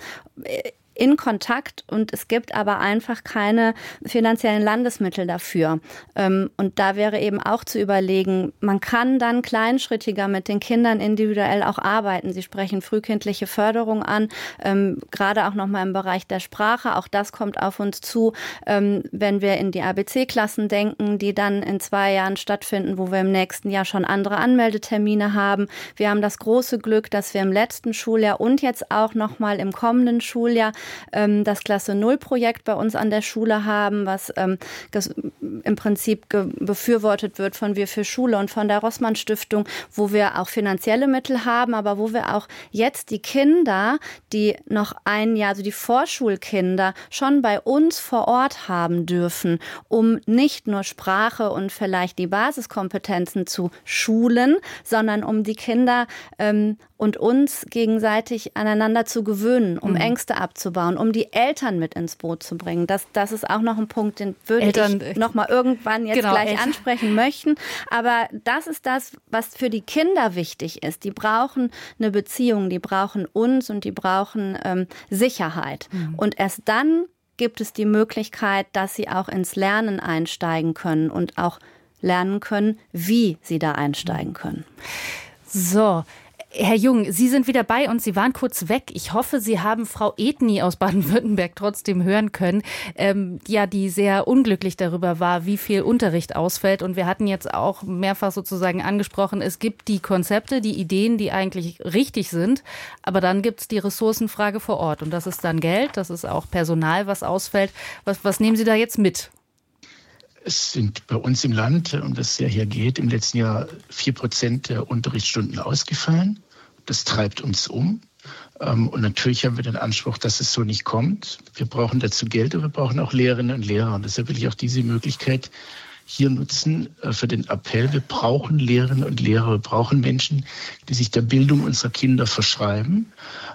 in Kontakt, und es gibt aber einfach keine finanziellen Landesmittel dafür. Und da wäre eben auch zu überlegen, man kann dann kleinschrittiger mit den Kindern individuell auch arbeiten. Sie sprechen frühkindliche Förderung an, gerade auch nochmal im Bereich der Sprache. Auch das kommt auf uns zu, wenn wir in die A B C-Klassen denken, die dann in zwei Jahren stattfinden, wo wir im nächsten Jahr schon andere Anmeldetermine haben. Wir haben das große Glück, dass wir im letzten Schuljahr und jetzt auch nochmal im kommenden Schuljahr das Klasse Null Projekt bei uns an der Schule haben, was ähm, ges- im Prinzip ge- befürwortet wird von Wir für Schule und von der Rossmann Stiftung, wo wir auch finanzielle Mittel haben, aber wo wir auch jetzt die Kinder, die noch ein Jahr, also die Vorschulkinder, schon bei uns vor Ort haben dürfen, um nicht nur Sprache und vielleicht die Basiskompetenzen zu schulen, sondern um die Kinder ähm, und uns gegenseitig aneinander zu gewöhnen, um mhm. Ängste abzubauen, um die Eltern mit ins Boot zu bringen. Das, das ist auch noch ein Punkt, den würde Eltern, ich noch mal irgendwann jetzt genau, gleich Eltern. ansprechen möchten. Aber das ist das, was für die Kinder wichtig ist. Die brauchen eine Beziehung, die brauchen uns und die brauchen ähm, Sicherheit. Mhm. Und erst dann gibt es die Möglichkeit, dass sie auch ins Lernen einsteigen können und auch lernen können, wie sie da einsteigen können. So, Herr Jung, Sie sind wieder bei uns. Sie waren kurz weg. Ich hoffe, Sie haben Frau Edny aus Baden-Württemberg trotzdem hören können, ähm, ja, die sehr unglücklich darüber war, wie viel Unterricht ausfällt. Und wir hatten jetzt auch mehrfach sozusagen angesprochen, es gibt die Konzepte, die Ideen, die eigentlich richtig sind. Aber dann gibt es die Ressourcenfrage vor Ort. Und das ist dann Geld, das ist auch Personal, was ausfällt. Was, was nehmen Sie da jetzt mit? Es sind bei uns im Land, um das es ja hier geht, im letzten Jahr vier Prozent der Unterrichtsstunden ausgefallen. Das treibt uns um. Und natürlich haben wir den Anspruch, dass es so nicht kommt. Wir brauchen dazu Geld, aber wir brauchen auch Lehrerinnen und Lehrer. Und deshalb will ich auch diese Möglichkeit hier nutzen für den Appell. Wir brauchen Lehrerinnen und Lehrer. Wir brauchen Menschen, die sich der Bildung unserer Kinder verschreiben.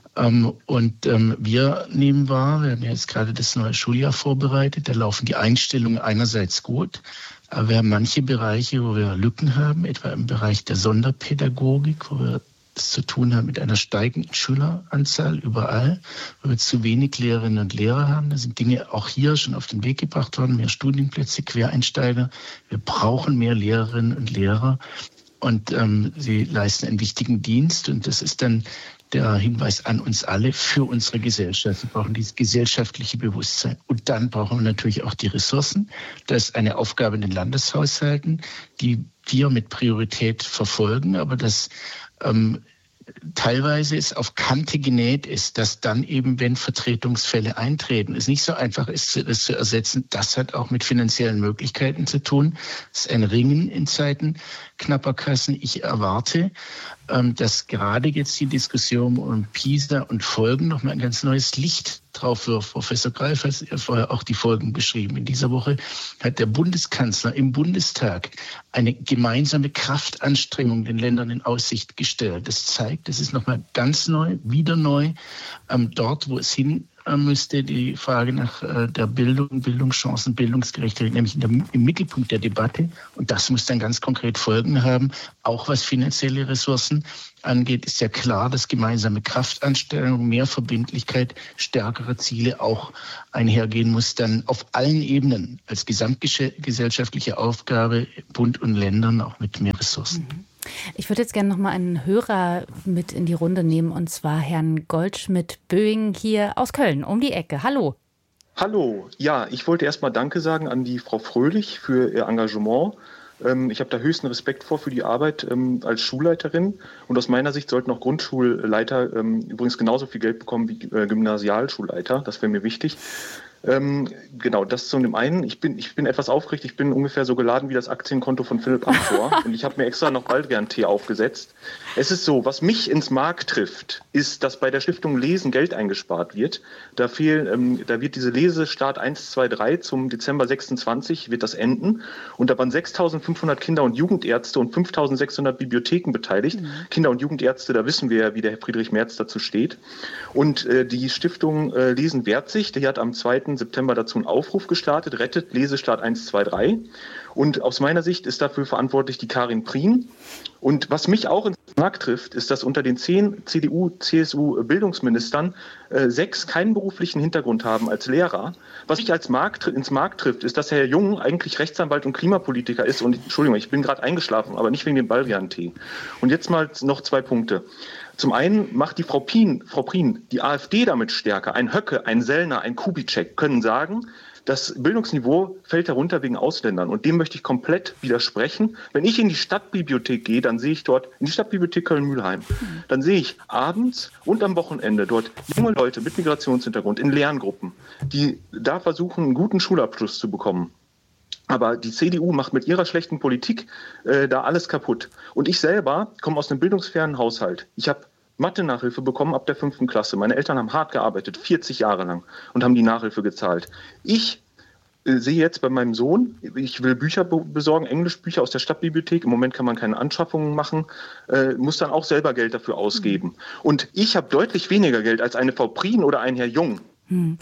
Und wir nehmen wahr, wir haben jetzt gerade das neue Schuljahr vorbereitet, da laufen die Einstellungen einerseits gut, aber wir haben manche Bereiche, wo wir Lücken haben, etwa im Bereich der Sonderpädagogik, wo wir es zu tun haben mit einer steigenden Schüleranzahl überall, wo wir zu wenig Lehrerinnen und Lehrer haben. Da sind Dinge auch hier schon auf den Weg gebracht worden, mehr Studienplätze, Quereinsteiger. Wir brauchen mehr Lehrerinnen und Lehrer und ähm, sie leisten einen wichtigen Dienst, und das ist dann der Hinweis an uns alle für unsere Gesellschaft. Wir brauchen dieses gesellschaftliche Bewusstsein. Und dann brauchen wir natürlich auch die Ressourcen. Das ist eine Aufgabe in den Landeshaushalten, die wir mit Priorität verfolgen, aber das ähm, teilweise es auf Kante genäht ist, dass dann eben, wenn Vertretungsfälle eintreten, es nicht so einfach ist, das zu ersetzen. Das hat auch mit finanziellen Möglichkeiten zu tun. Es ist ein Ringen in Zeiten knapper Kassen. Ich erwarte, dass gerade jetzt die Diskussion um PISA und Folgen nochmal ein ganz neues Licht drauf wirft. Professor Greif hat vorher auch die Folgen beschrieben. In dieser Woche hat der Bundeskanzler im Bundestag eine gemeinsame Kraftanstrengung den Ländern in Aussicht gestellt. Das zeigt, das ist nochmal ganz neu, wieder neu, dort, wo es hin müsste, die Frage nach der Bildung, Bildungschancen, Bildungsgerechtigkeit, nämlich in der, im Mittelpunkt der Debatte. Und das muss dann ganz konkret Folgen haben. Auch was finanzielle Ressourcen angeht, ist ja klar, dass gemeinsame Kraftanstrengung, mehr Verbindlichkeit, stärkere Ziele auch einhergehen muss, dann auf allen Ebenen als gesamtgesellschaftliche Aufgabe, Bund und Ländern, auch mit mehr Ressourcen. Mhm. Ich würde jetzt gerne noch mal einen Hörer mit in die Runde nehmen, und zwar Herrn Goldschmidt-Böing hier aus Köln, um die Ecke. Hallo. Hallo. Ja, ich wollte erst mal Danke sagen an die Frau Fröhlich für ihr Engagement. Ich habe da höchsten Respekt vor für die Arbeit ähm, als Schulleiterin. Und aus meiner Sicht sollten auch Grundschulleiter ähm, übrigens genauso viel Geld bekommen wie äh, Gymnasialschulleiter. Das wäre mir wichtig. Ähm, genau, das zu dem einen. Ich bin, ich bin etwas aufgeregt. Ich bin ungefähr so geladen wie das Aktienkonto von Philipp Amthor. Und ich habe mir extra noch Baldrian-Tee aufgesetzt. Es ist so, was mich ins Mark trifft, ist, dass bei der Stiftung Lesen Geld eingespart wird. Da, fehlen, ähm, da wird diese Lesestart eins, zwei, drei zum Dezember sechsundzwanzig wird das enden. Und da waren sechstausendfünfhundert Kinder- und Jugendärzte und fünftausendsechshundert Bibliotheken beteiligt. Mhm. Kinder- und Jugendärzte, da wissen wir ja, wie der Herr Friedrich Merz dazu steht. Und äh, die Stiftung äh, Lesen wehrt sich. Die hat am zweiten September dazu einen Aufruf gestartet, rettet Lesestart eins, zwei, drei. Und aus meiner Sicht ist dafür verantwortlich die Karin Prien. Und was mich auch ins Mark trifft, ist, dass unter den zehn C D U, C S U-Bildungsministern äh, sechs keinen beruflichen Hintergrund haben als Lehrer. Was mich als Mark, ins Mark trifft, ist, dass Herr Jung eigentlich Rechtsanwalt und Klimapolitiker ist. Und Entschuldigung, ich bin gerade eingeschlafen, aber nicht wegen dem Baldrian-Tee. Und jetzt mal noch zwei Punkte. Zum einen macht die Frau Prien, Frau Prien die AfD damit stärker. Ein Höcke, ein Sellner, ein Kubitschek können sagen, das Bildungsniveau fällt herunter wegen Ausländern. Und dem möchte ich komplett widersprechen. Wenn ich in die Stadtbibliothek gehe, dann sehe ich dort, in die Stadtbibliothek Köln-Mühlheim, dann sehe ich abends und am Wochenende dort junge Leute mit Migrationshintergrund in Lerngruppen, die da versuchen, einen guten Schulabschluss zu bekommen. Aber die C D U macht mit ihrer schlechten Politik äh, da alles kaputt. Und ich selber komme aus einem bildungsfernen Haushalt. Ich habe Mathe-Nachhilfe bekommen ab der fünften Klasse. Meine Eltern haben hart gearbeitet, vierzig Jahre lang, und haben die Nachhilfe gezahlt. Ich äh, sehe jetzt bei meinem Sohn, ich will Bücher be- besorgen, Englischbücher aus der Stadtbibliothek. Im Moment kann man keine Anschaffungen machen, äh, muss dann auch selber Geld dafür ausgeben. Mhm. Und ich habe deutlich weniger Geld als eine Frau Prien oder ein Herr Jung. Hm.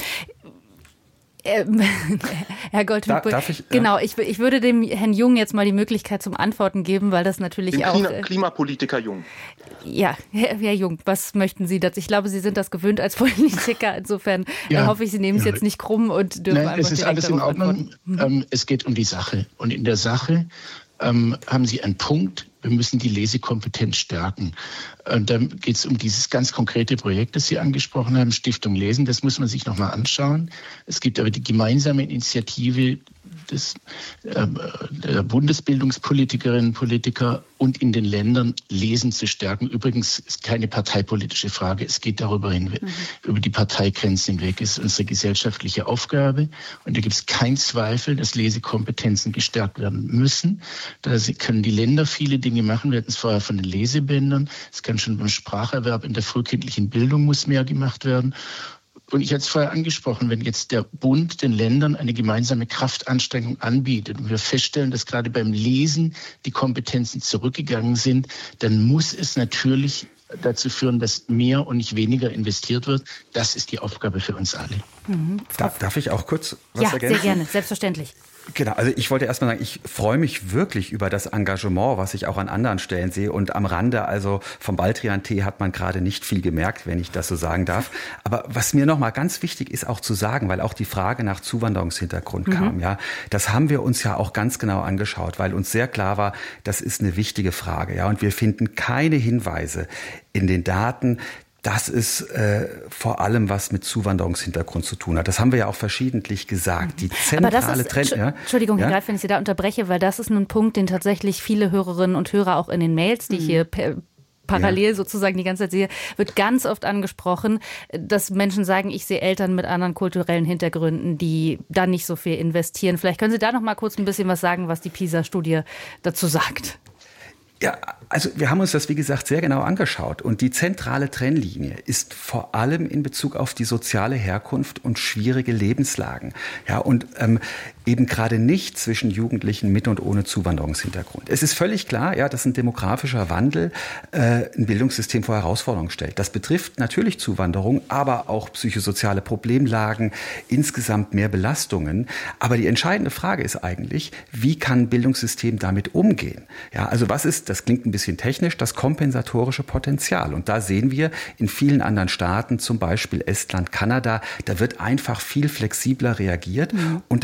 Ähm, Herr Goldschmidt, da, darf ich, genau, ich, ich würde dem Herrn Jung jetzt mal die Möglichkeit zum Antworten geben, weil das natürlich den auch... Klima, Klimapolitiker Jung. Ja, Herr, Herr Jung, was möchten Sie dazu? Ich glaube, Sie sind das gewöhnt als Politiker, insofern ja, hoffe ich, Sie nehmen es ja. jetzt nicht krumm und dürfen Nein, einfach es ist alles in Ordnung. Mhm. Ähm, es geht um die Sache. Und in der Sache ähm, haben Sie einen Punkt, wir müssen die Lesekompetenz stärken. Und dann geht es um dieses ganz konkrete Projekt, das Sie angesprochen haben, Stiftung Lesen. Das muss man sich nochmal anschauen. Es gibt aber die gemeinsame Initiative des, äh, der Bundesbildungspolitikerinnen und Politiker und in den Ländern Lesen zu stärken. Übrigens ist keine parteipolitische Frage. Es geht darüber hinweg, mhm. über die Parteigrenzen hinweg. Es ist unsere gesellschaftliche Aufgabe. Und da gibt es keinen Zweifel, dass Lesekompetenzen gestärkt werden müssen. Da können die Länder viele Dinge machen. Wir hatten es vorher von den Lesebändern. Es kann schon beim Spracherwerb in der frühkindlichen Bildung muss mehr gemacht werden. Und ich hatte es vorher angesprochen, wenn jetzt der Bund den Ländern eine gemeinsame Kraftanstrengung anbietet und wir feststellen, dass gerade beim Lesen die Kompetenzen zurückgegangen sind, dann muss es natürlich dazu führen, dass mehr und nicht weniger investiert wird. Das ist die Aufgabe für uns alle. Mhm. Darf, darf ich auch kurz was ja, ergänzen? Ja, sehr gerne, selbstverständlich. Genau, also ich wollte erst mal sagen, ich freue mich wirklich über das Engagement, was ich auch an anderen Stellen sehe. Und am Rande, also vom Baldrian-Tee hat man gerade nicht viel gemerkt, wenn ich das so sagen darf. Aber was mir nochmal ganz wichtig ist auch zu sagen, weil auch die Frage nach Zuwanderungshintergrund mhm. kam, ja, das haben wir uns ja auch ganz genau angeschaut, weil uns sehr klar war, das ist eine wichtige Frage, ja. Und wir finden keine Hinweise in den Daten, dass es äh, vor allem was mit Zuwanderungshintergrund zu tun hat. Das haben wir ja auch verschiedentlich gesagt. Die zentrale Trend. Ja, Entschuldigung, Herr ja? Greif, wenn ich Sie da unterbreche, weil das ist ein Punkt, den tatsächlich viele Hörerinnen und Hörer auch in den Mails, die ich hier per, parallel ja. sozusagen die ganze Zeit sehe, wird ganz oft angesprochen, dass Menschen sagen, ich sehe Eltern mit anderen kulturellen Hintergründen, die da nicht so viel investieren. Vielleicht können Sie da noch mal kurz ein bisschen was sagen, was die PISA-Studie dazu sagt. Ja, also wir haben uns das, wie gesagt, sehr genau angeschaut. Und die zentrale Trennlinie ist vor allem in Bezug auf die soziale Herkunft und schwierige Lebenslagen. Ja, und ähm, eben gerade nicht zwischen Jugendlichen mit und ohne Zuwanderungshintergrund. Es ist völlig klar, ja, dass ein demografischer Wandel äh, ein Bildungssystem vor Herausforderungen stellt. Das betrifft natürlich Zuwanderung, aber auch psychosoziale Problemlagen, insgesamt mehr Belastungen. Aber die entscheidende Frage ist eigentlich, wie kann ein Bildungssystem damit umgehen? Ja, also was ist, das klingt ein bisschen technisch, das kompensatorische Potenzial? Und da sehen wir in vielen anderen Staaten, zum Beispiel Estland, Kanada, da wird einfach viel flexibler reagiert. Mhm. Und da können wir uns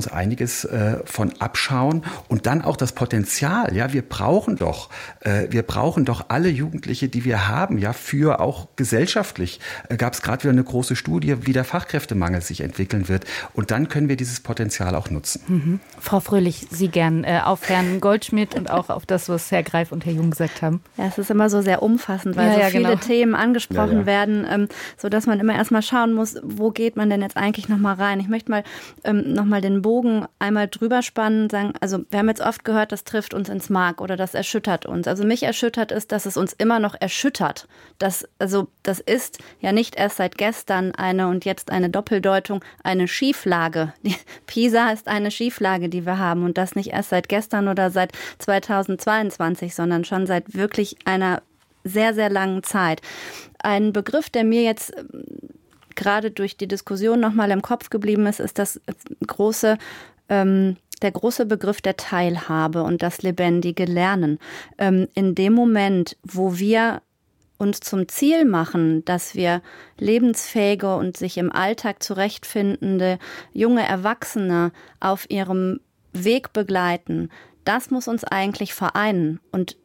uns einiges äh, von abschauen. Und dann auch das Potenzial. Ja, wir brauchen doch, äh, wir brauchen doch alle Jugendliche, die wir haben, ja, für auch gesellschaftlich. Äh, gab es gerade wieder eine große Studie, wie der Fachkräftemangel sich entwickeln wird. Und dann können wir dieses Potenzial auch nutzen. Mhm. Frau Fröhlich, Sie gern äh, auf Herrn Goldschmidt und auch auf das, was Herr Greif und Herr Jung gesagt haben. Ja, es ist immer so sehr umfassend, weil ja, so ja, viele genau. Themen angesprochen ja, ja. werden, ähm, sodass man immer erstmal schauen muss, wo geht man denn jetzt eigentlich nochmal rein. Ich möchte mal ähm, nochmal den Bogen einmal drüber spannen und sagen, also wir haben jetzt oft gehört, das trifft uns ins Mark oder das erschüttert uns. Also mich erschüttert ist, dass es uns immer noch erschüttert. Das, also das ist ja nicht erst seit gestern eine und jetzt eine Doppeldeutung, eine Schieflage. Die PISA ist eine Schieflage, die wir haben und das nicht erst seit gestern oder seit zweitausendzweiundzwanzig, sondern schon seit wirklich einer sehr, sehr langen Zeit. Ein Begriff, der mir jetzt gerade durch die Diskussion nochmal im Kopf geblieben ist, ist das große, ähm, der große Begriff der Teilhabe und das lebendige Lernen. Ähm, in dem Moment, wo wir uns zum Ziel machen, dass wir lebensfähige und sich im Alltag zurechtfindende junge Erwachsene auf ihrem Weg begleiten, das muss uns eigentlich vereinen. Und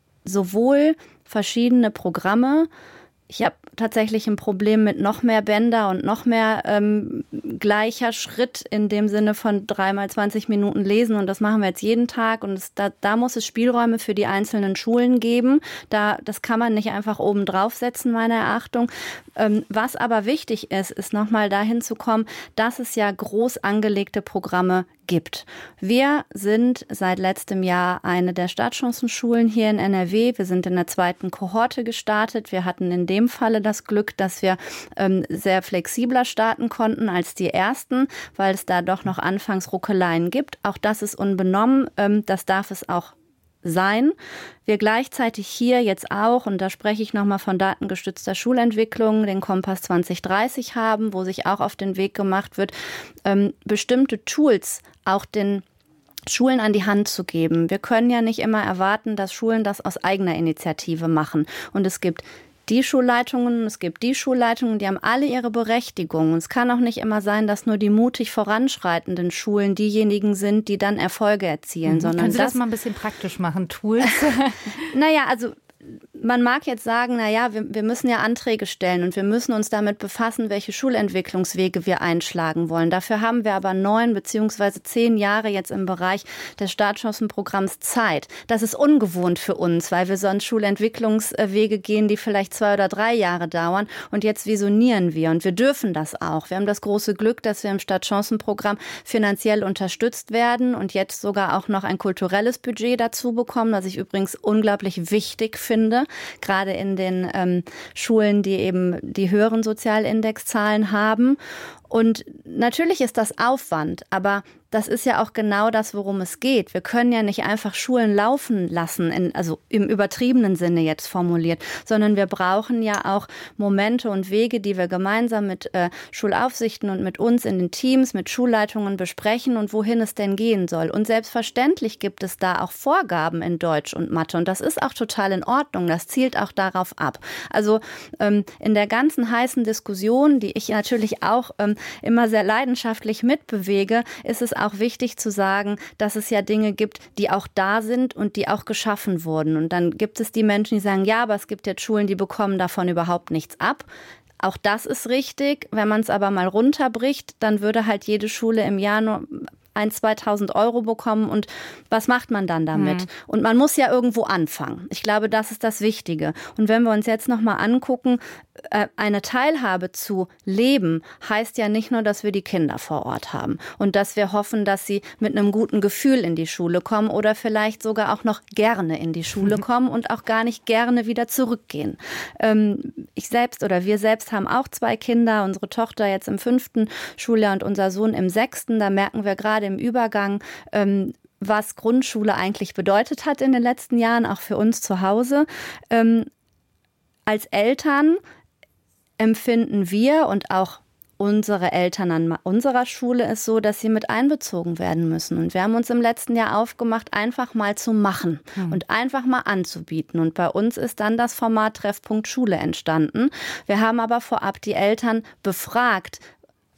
sowohl verschiedene Programme, ich habe tatsächlich ein Problem mit noch mehr Bänder und noch mehr ähm, gleicher Schritt in dem Sinne von dreimal zwanzig Minuten lesen und das machen wir jetzt jeden Tag und es, da, da muss es Spielräume für die einzelnen Schulen geben. Da, das kann man nicht einfach oben draufsetzen, meiner Erachtung. Ähm, was aber wichtig ist, ist nochmal dahin zu kommen, dass es ja groß angelegte Programme gibt. Wir sind seit letztem Jahr eine der Startchancenschulen hier in N R W. Wir sind in der zweiten Kohorte gestartet. Wir hatten in dem Falle das Glück, dass wir ähm, sehr flexibler starten konnten als die ersten, weil es da doch noch anfangs Ruckeleien gibt. Auch das ist unbenommen. Ähm, das darf es auch sein. Wir gleichzeitig hier jetzt auch, und da spreche ich nochmal von datengestützter Schulentwicklung, den Kompass zwanzig dreißig haben, wo sich auch auf den Weg gemacht wird, ähm, bestimmte Tools auch den Schulen an die Hand zu geben. Wir können ja nicht immer erwarten, dass Schulen das aus eigener Initiative machen. Und es gibt die Schulleitungen, es gibt die Schulleitungen, die haben alle ihre Berechtigung. Und es kann auch nicht immer sein, dass nur die mutig voranschreitenden Schulen diejenigen sind, die dann Erfolge erzielen. Mhm. Sondern Können Sie das, das mal ein bisschen praktisch machen, Tools? Naja, also man mag jetzt sagen, na ja, wir, wir müssen ja Anträge stellen und wir müssen uns damit befassen, welche Schulentwicklungswege wir einschlagen wollen. Dafür haben wir aber neun beziehungsweise zehn Jahre jetzt im Bereich des Startchancenprogramms Zeit. Das ist ungewohnt für uns, weil wir sonst Schulentwicklungswege gehen, die vielleicht zwei oder drei Jahre dauern. Und jetzt visionieren wir und wir dürfen das auch. Wir haben das große Glück, dass wir im Startchancenprogramm finanziell unterstützt werden und jetzt sogar auch noch ein kulturelles Budget dazu bekommen, was ich übrigens unglaublich wichtig finde. Finde, gerade in den ähm, Schulen, die eben die höheren Sozialindexzahlen haben. Und natürlich ist das Aufwand, aber das ist ja auch genau das, worum es geht. Wir können ja nicht einfach Schulen laufen lassen, in, also im übertriebenen Sinne jetzt formuliert, sondern wir brauchen ja auch Momente und Wege, die wir gemeinsam mit äh, Schulaufsichten und mit uns in den Teams, mit Schulleitungen besprechen und wohin es denn gehen soll. Und selbstverständlich gibt es da auch Vorgaben in Deutsch und Mathe und das ist auch total in Ordnung. Das zielt auch darauf ab. Also ähm, in der ganzen heißen Diskussion, die ich natürlich auch ähm, immer sehr leidenschaftlich mitbewege, ist es auch wichtig zu sagen, dass es ja Dinge gibt, die auch da sind und die auch geschaffen wurden. Und dann gibt es die Menschen, die sagen, ja, aber es gibt jetzt Schulen, die bekommen davon überhaupt nichts ab. Auch das ist richtig. Wenn man es aber mal runterbricht, dann würde halt jede Schule im Jahr nur ein, zweitausend Euro bekommen und was macht man dann damit? Mhm. Und man muss ja irgendwo anfangen. Ich glaube, das ist das Wichtige. Und wenn wir uns jetzt nochmal angucken, eine Teilhabe zu leben, heißt ja nicht nur, dass wir die Kinder vor Ort haben und dass wir hoffen, dass sie mit einem guten Gefühl in die Schule kommen oder vielleicht sogar auch noch gerne in die Schule kommen und auch gar nicht gerne wieder zurückgehen. Ich selbst oder wir selbst haben auch zwei Kinder, unsere Tochter jetzt im fünften Schuljahr und unser Sohn im sechsten. Da merken wir gerade im Übergang, was Grundschule eigentlich bedeutet hat in den letzten Jahren, auch für uns zu Hause. Als Eltern empfinden wir und auch unsere Eltern an unserer Schule ist so, dass sie mit einbezogen werden müssen. Und wir haben uns im letzten Jahr aufgemacht, einfach mal zu machen mhm. und einfach mal anzubieten. Und bei uns ist dann das Format Treffpunkt Schule entstanden. Wir haben aber vorab die Eltern befragt,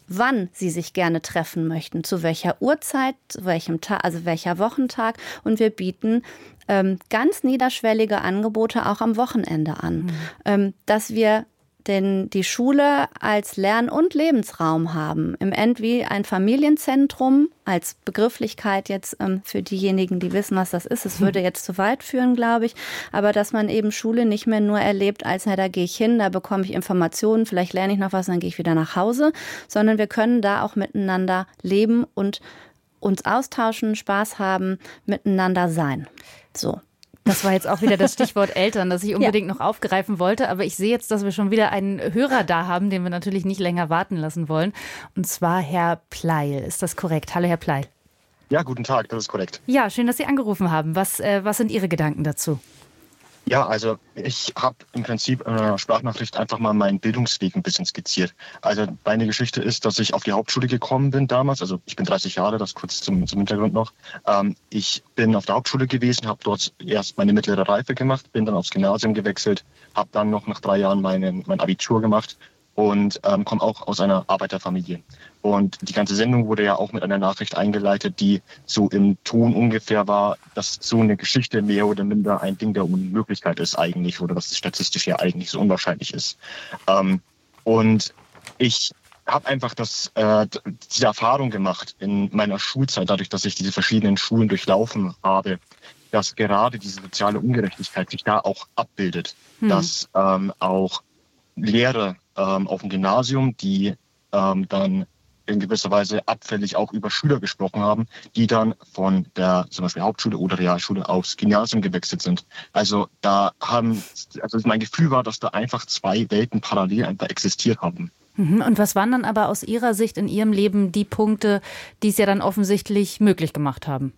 wann sie sich gerne treffen möchten, zu welcher Uhrzeit, zu welchem Tag, also welcher Wochentag. Und wir bieten ähm, ganz niederschwellige Angebote auch am Wochenende an, mhm. ähm, dass wir denn die Schule als Lern- und Lebensraum haben. Im End wie ein Familienzentrum als Begrifflichkeit jetzt ähm, für diejenigen, die wissen, was das ist. Es würde jetzt zu weit führen, glaube ich. Aber dass man eben Schule nicht mehr nur erlebt als, na, da gehe ich hin, da bekomme ich Informationen, vielleicht lerne ich noch was, dann gehe ich wieder nach Hause. Sondern wir können da auch miteinander leben und uns austauschen, Spaß haben, miteinander sein. So. Das war jetzt auch wieder das Stichwort Eltern, das ich unbedingt ja. noch aufgreifen wollte. Aber ich sehe jetzt, dass wir schon wieder einen Hörer da haben, den wir natürlich nicht länger warten lassen wollen. Und zwar Herr Pleil. Ist das korrekt? Hallo, Herr Pleil. Ja, guten Tag, das ist korrekt. Ja, schön, dass Sie angerufen haben. Was, äh, was sind Ihre Gedanken dazu? Ja, also ich habe im Prinzip in einer Sprachnachricht einfach mal meinen Bildungsweg ein bisschen skizziert. Also meine Geschichte ist, dass ich auf die Hauptschule gekommen bin damals. Also ich bin dreißig Jahre, das kurz zum, zum Hintergrund noch. Ähm, ich bin auf der Hauptschule gewesen, habe dort erst meine mittlere Reife gemacht, bin dann aufs Gymnasium gewechselt, habe dann noch nach drei Jahren meine, mein Abitur gemacht und ähm, komme auch aus einer Arbeiterfamilie. Und die ganze Sendung wurde ja auch mit einer Nachricht eingeleitet, die so im Ton ungefähr war, dass so eine Geschichte mehr oder minder ein Ding der Unmöglichkeit ist eigentlich oder dass es statistisch ja eigentlich so unwahrscheinlich ist. Ähm, und ich habe einfach das, äh, diese Erfahrung gemacht in meiner Schulzeit, dadurch, dass ich diese verschiedenen Schulen durchlaufen habe, dass gerade diese soziale Ungerechtigkeit sich da auch abbildet. Hm. Dass ähm, auch Lehrer ähm, auf dem Gymnasium, die ähm, dann in gewisser Weise abfällig auch über Schüler gesprochen haben, die dann von der zum Beispiel Hauptschule oder Realschule aufs Gymnasium gewechselt sind. Also da haben, also mein Gefühl war, dass da einfach zwei Welten parallel einfach existiert haben. Und was waren dann aber aus Ihrer Sicht in Ihrem Leben die Punkte, die es ja dann offensichtlich möglich gemacht haben?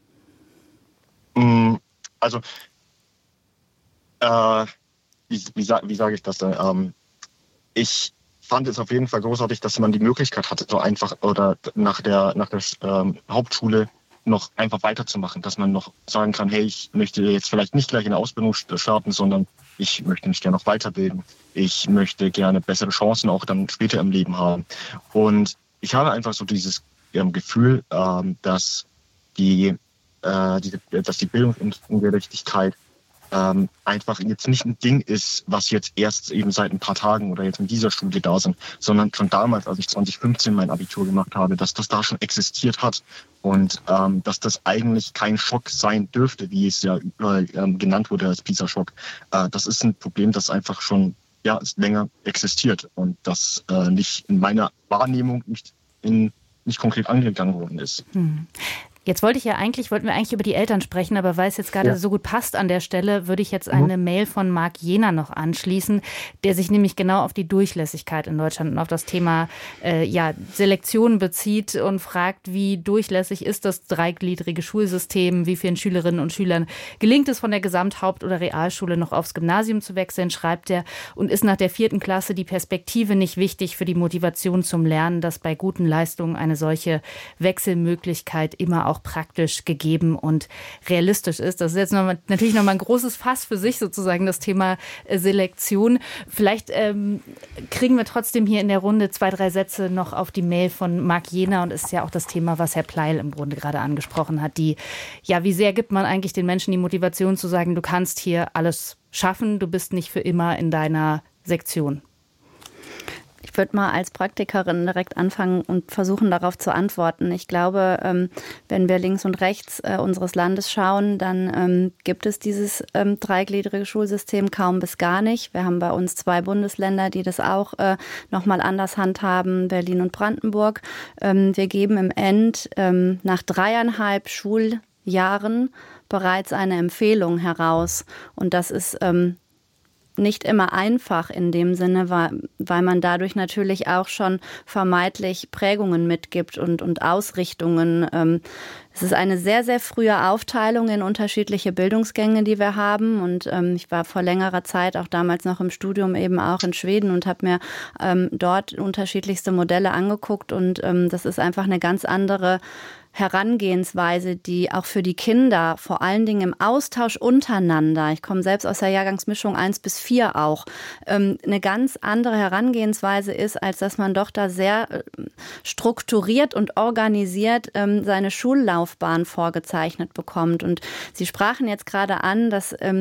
Also, äh, wie, wie, wie sage ich das denn? Ähm, ich fand es auf jeden Fall großartig, dass man die Möglichkeit hatte, so einfach oder nach der, nach der ähm, Hauptschule noch einfach weiterzumachen, dass man noch sagen kann, hey, ich möchte jetzt vielleicht nicht gleich in der Ausbildung starten, sondern ich möchte mich gerne noch weiterbilden. Ich möchte gerne bessere Chancen auch dann später im Leben haben. Und ich habe einfach so dieses ähm, Gefühl, ähm, dass die, äh, die, dass die Bildungsungerechtigkeit ähm, einfach jetzt nicht ein Ding ist, was jetzt erst eben seit ein paar Tagen oder jetzt in dieser Studie da sind, sondern schon damals, als ich zwanzig fünfzehn mein Abitur gemacht habe, dass das da schon existiert hat und ähm, dass das eigentlich kein Schock sein dürfte, wie es ja überall ähm, genannt wurde als PISA-Schock. Äh, das ist ein Problem, das einfach schon ja länger existiert und das äh, nicht in meiner Wahrnehmung nicht in nicht konkret angegangen worden ist. Hm. Jetzt wollte ich ja eigentlich, wollten wir eigentlich über die Eltern sprechen, aber weil es jetzt gerade ja. so gut passt an der Stelle, würde ich jetzt eine mhm. Mail von Marc Jena noch anschließen, der sich nämlich genau auf die Durchlässigkeit in Deutschland und auf das Thema äh, ja, Selektion bezieht und fragt, wie durchlässig ist das dreigliedrige Schulsystem, wie vielen Schülerinnen und Schülern gelingt es von der Gesamthaupt- oder Realschule noch aufs Gymnasium zu wechseln, schreibt er, und ist nach der vierten Klasse die Perspektive nicht wichtig für die Motivation zum Lernen, dass bei guten Leistungen eine solche Wechselmöglichkeit immer auch auch praktisch gegeben und realistisch ist. Das ist jetzt noch mal, natürlich noch mal ein großes Fass für sich sozusagen, das Thema Selektion. Vielleicht ähm, kriegen wir trotzdem hier in der Runde zwei, drei Sätze noch auf die Mail von Marc Jena, und ist ja auch das Thema, was Herr Pleil im Grunde gerade angesprochen hat. Die, ja, wie sehr gibt man eigentlich den Menschen die Motivation zu sagen, du kannst hier alles schaffen, du bist nicht für immer in deiner Sektion? Ich würde mal als Praktikerin direkt anfangen und versuchen, darauf zu antworten. Ich glaube, ähm, wenn wir links und rechts äh, unseres Landes schauen, dann ähm, gibt es dieses ähm, dreigliedrige Schulsystem kaum bis gar nicht. Wir haben bei uns zwei Bundesländer, die das auch äh, nochmal anders handhaben, Berlin und Brandenburg. Ähm, wir geben im End ähm, nach dreieinhalb Schuljahren bereits eine Empfehlung heraus. Und das ist ähm, nicht immer einfach in dem Sinne, weil, weil man dadurch natürlich auch schon vermeintlich Prägungen mitgibt und, und Ausrichtungen. Ähm, Es ist eine sehr, sehr frühe Aufteilung in unterschiedliche Bildungsgänge, die wir haben. Und ähm, ich war vor längerer Zeit auch damals noch im Studium eben auch in Schweden und habe mir ähm, dort unterschiedlichste Modelle angeguckt. Und ähm, das ist einfach eine ganz andere Herangehensweise, die auch für die Kinder, vor allen Dingen im Austausch untereinander, ich komme selbst aus der Jahrgangsmischung eins bis vier auch, ähm, eine ganz andere Herangehensweise ist, als dass man doch da sehr äh, strukturiert und organisiert ähm, seine Schullaufbahn vorgezeichnet bekommt. Und Sie sprachen jetzt gerade an, dass ähm,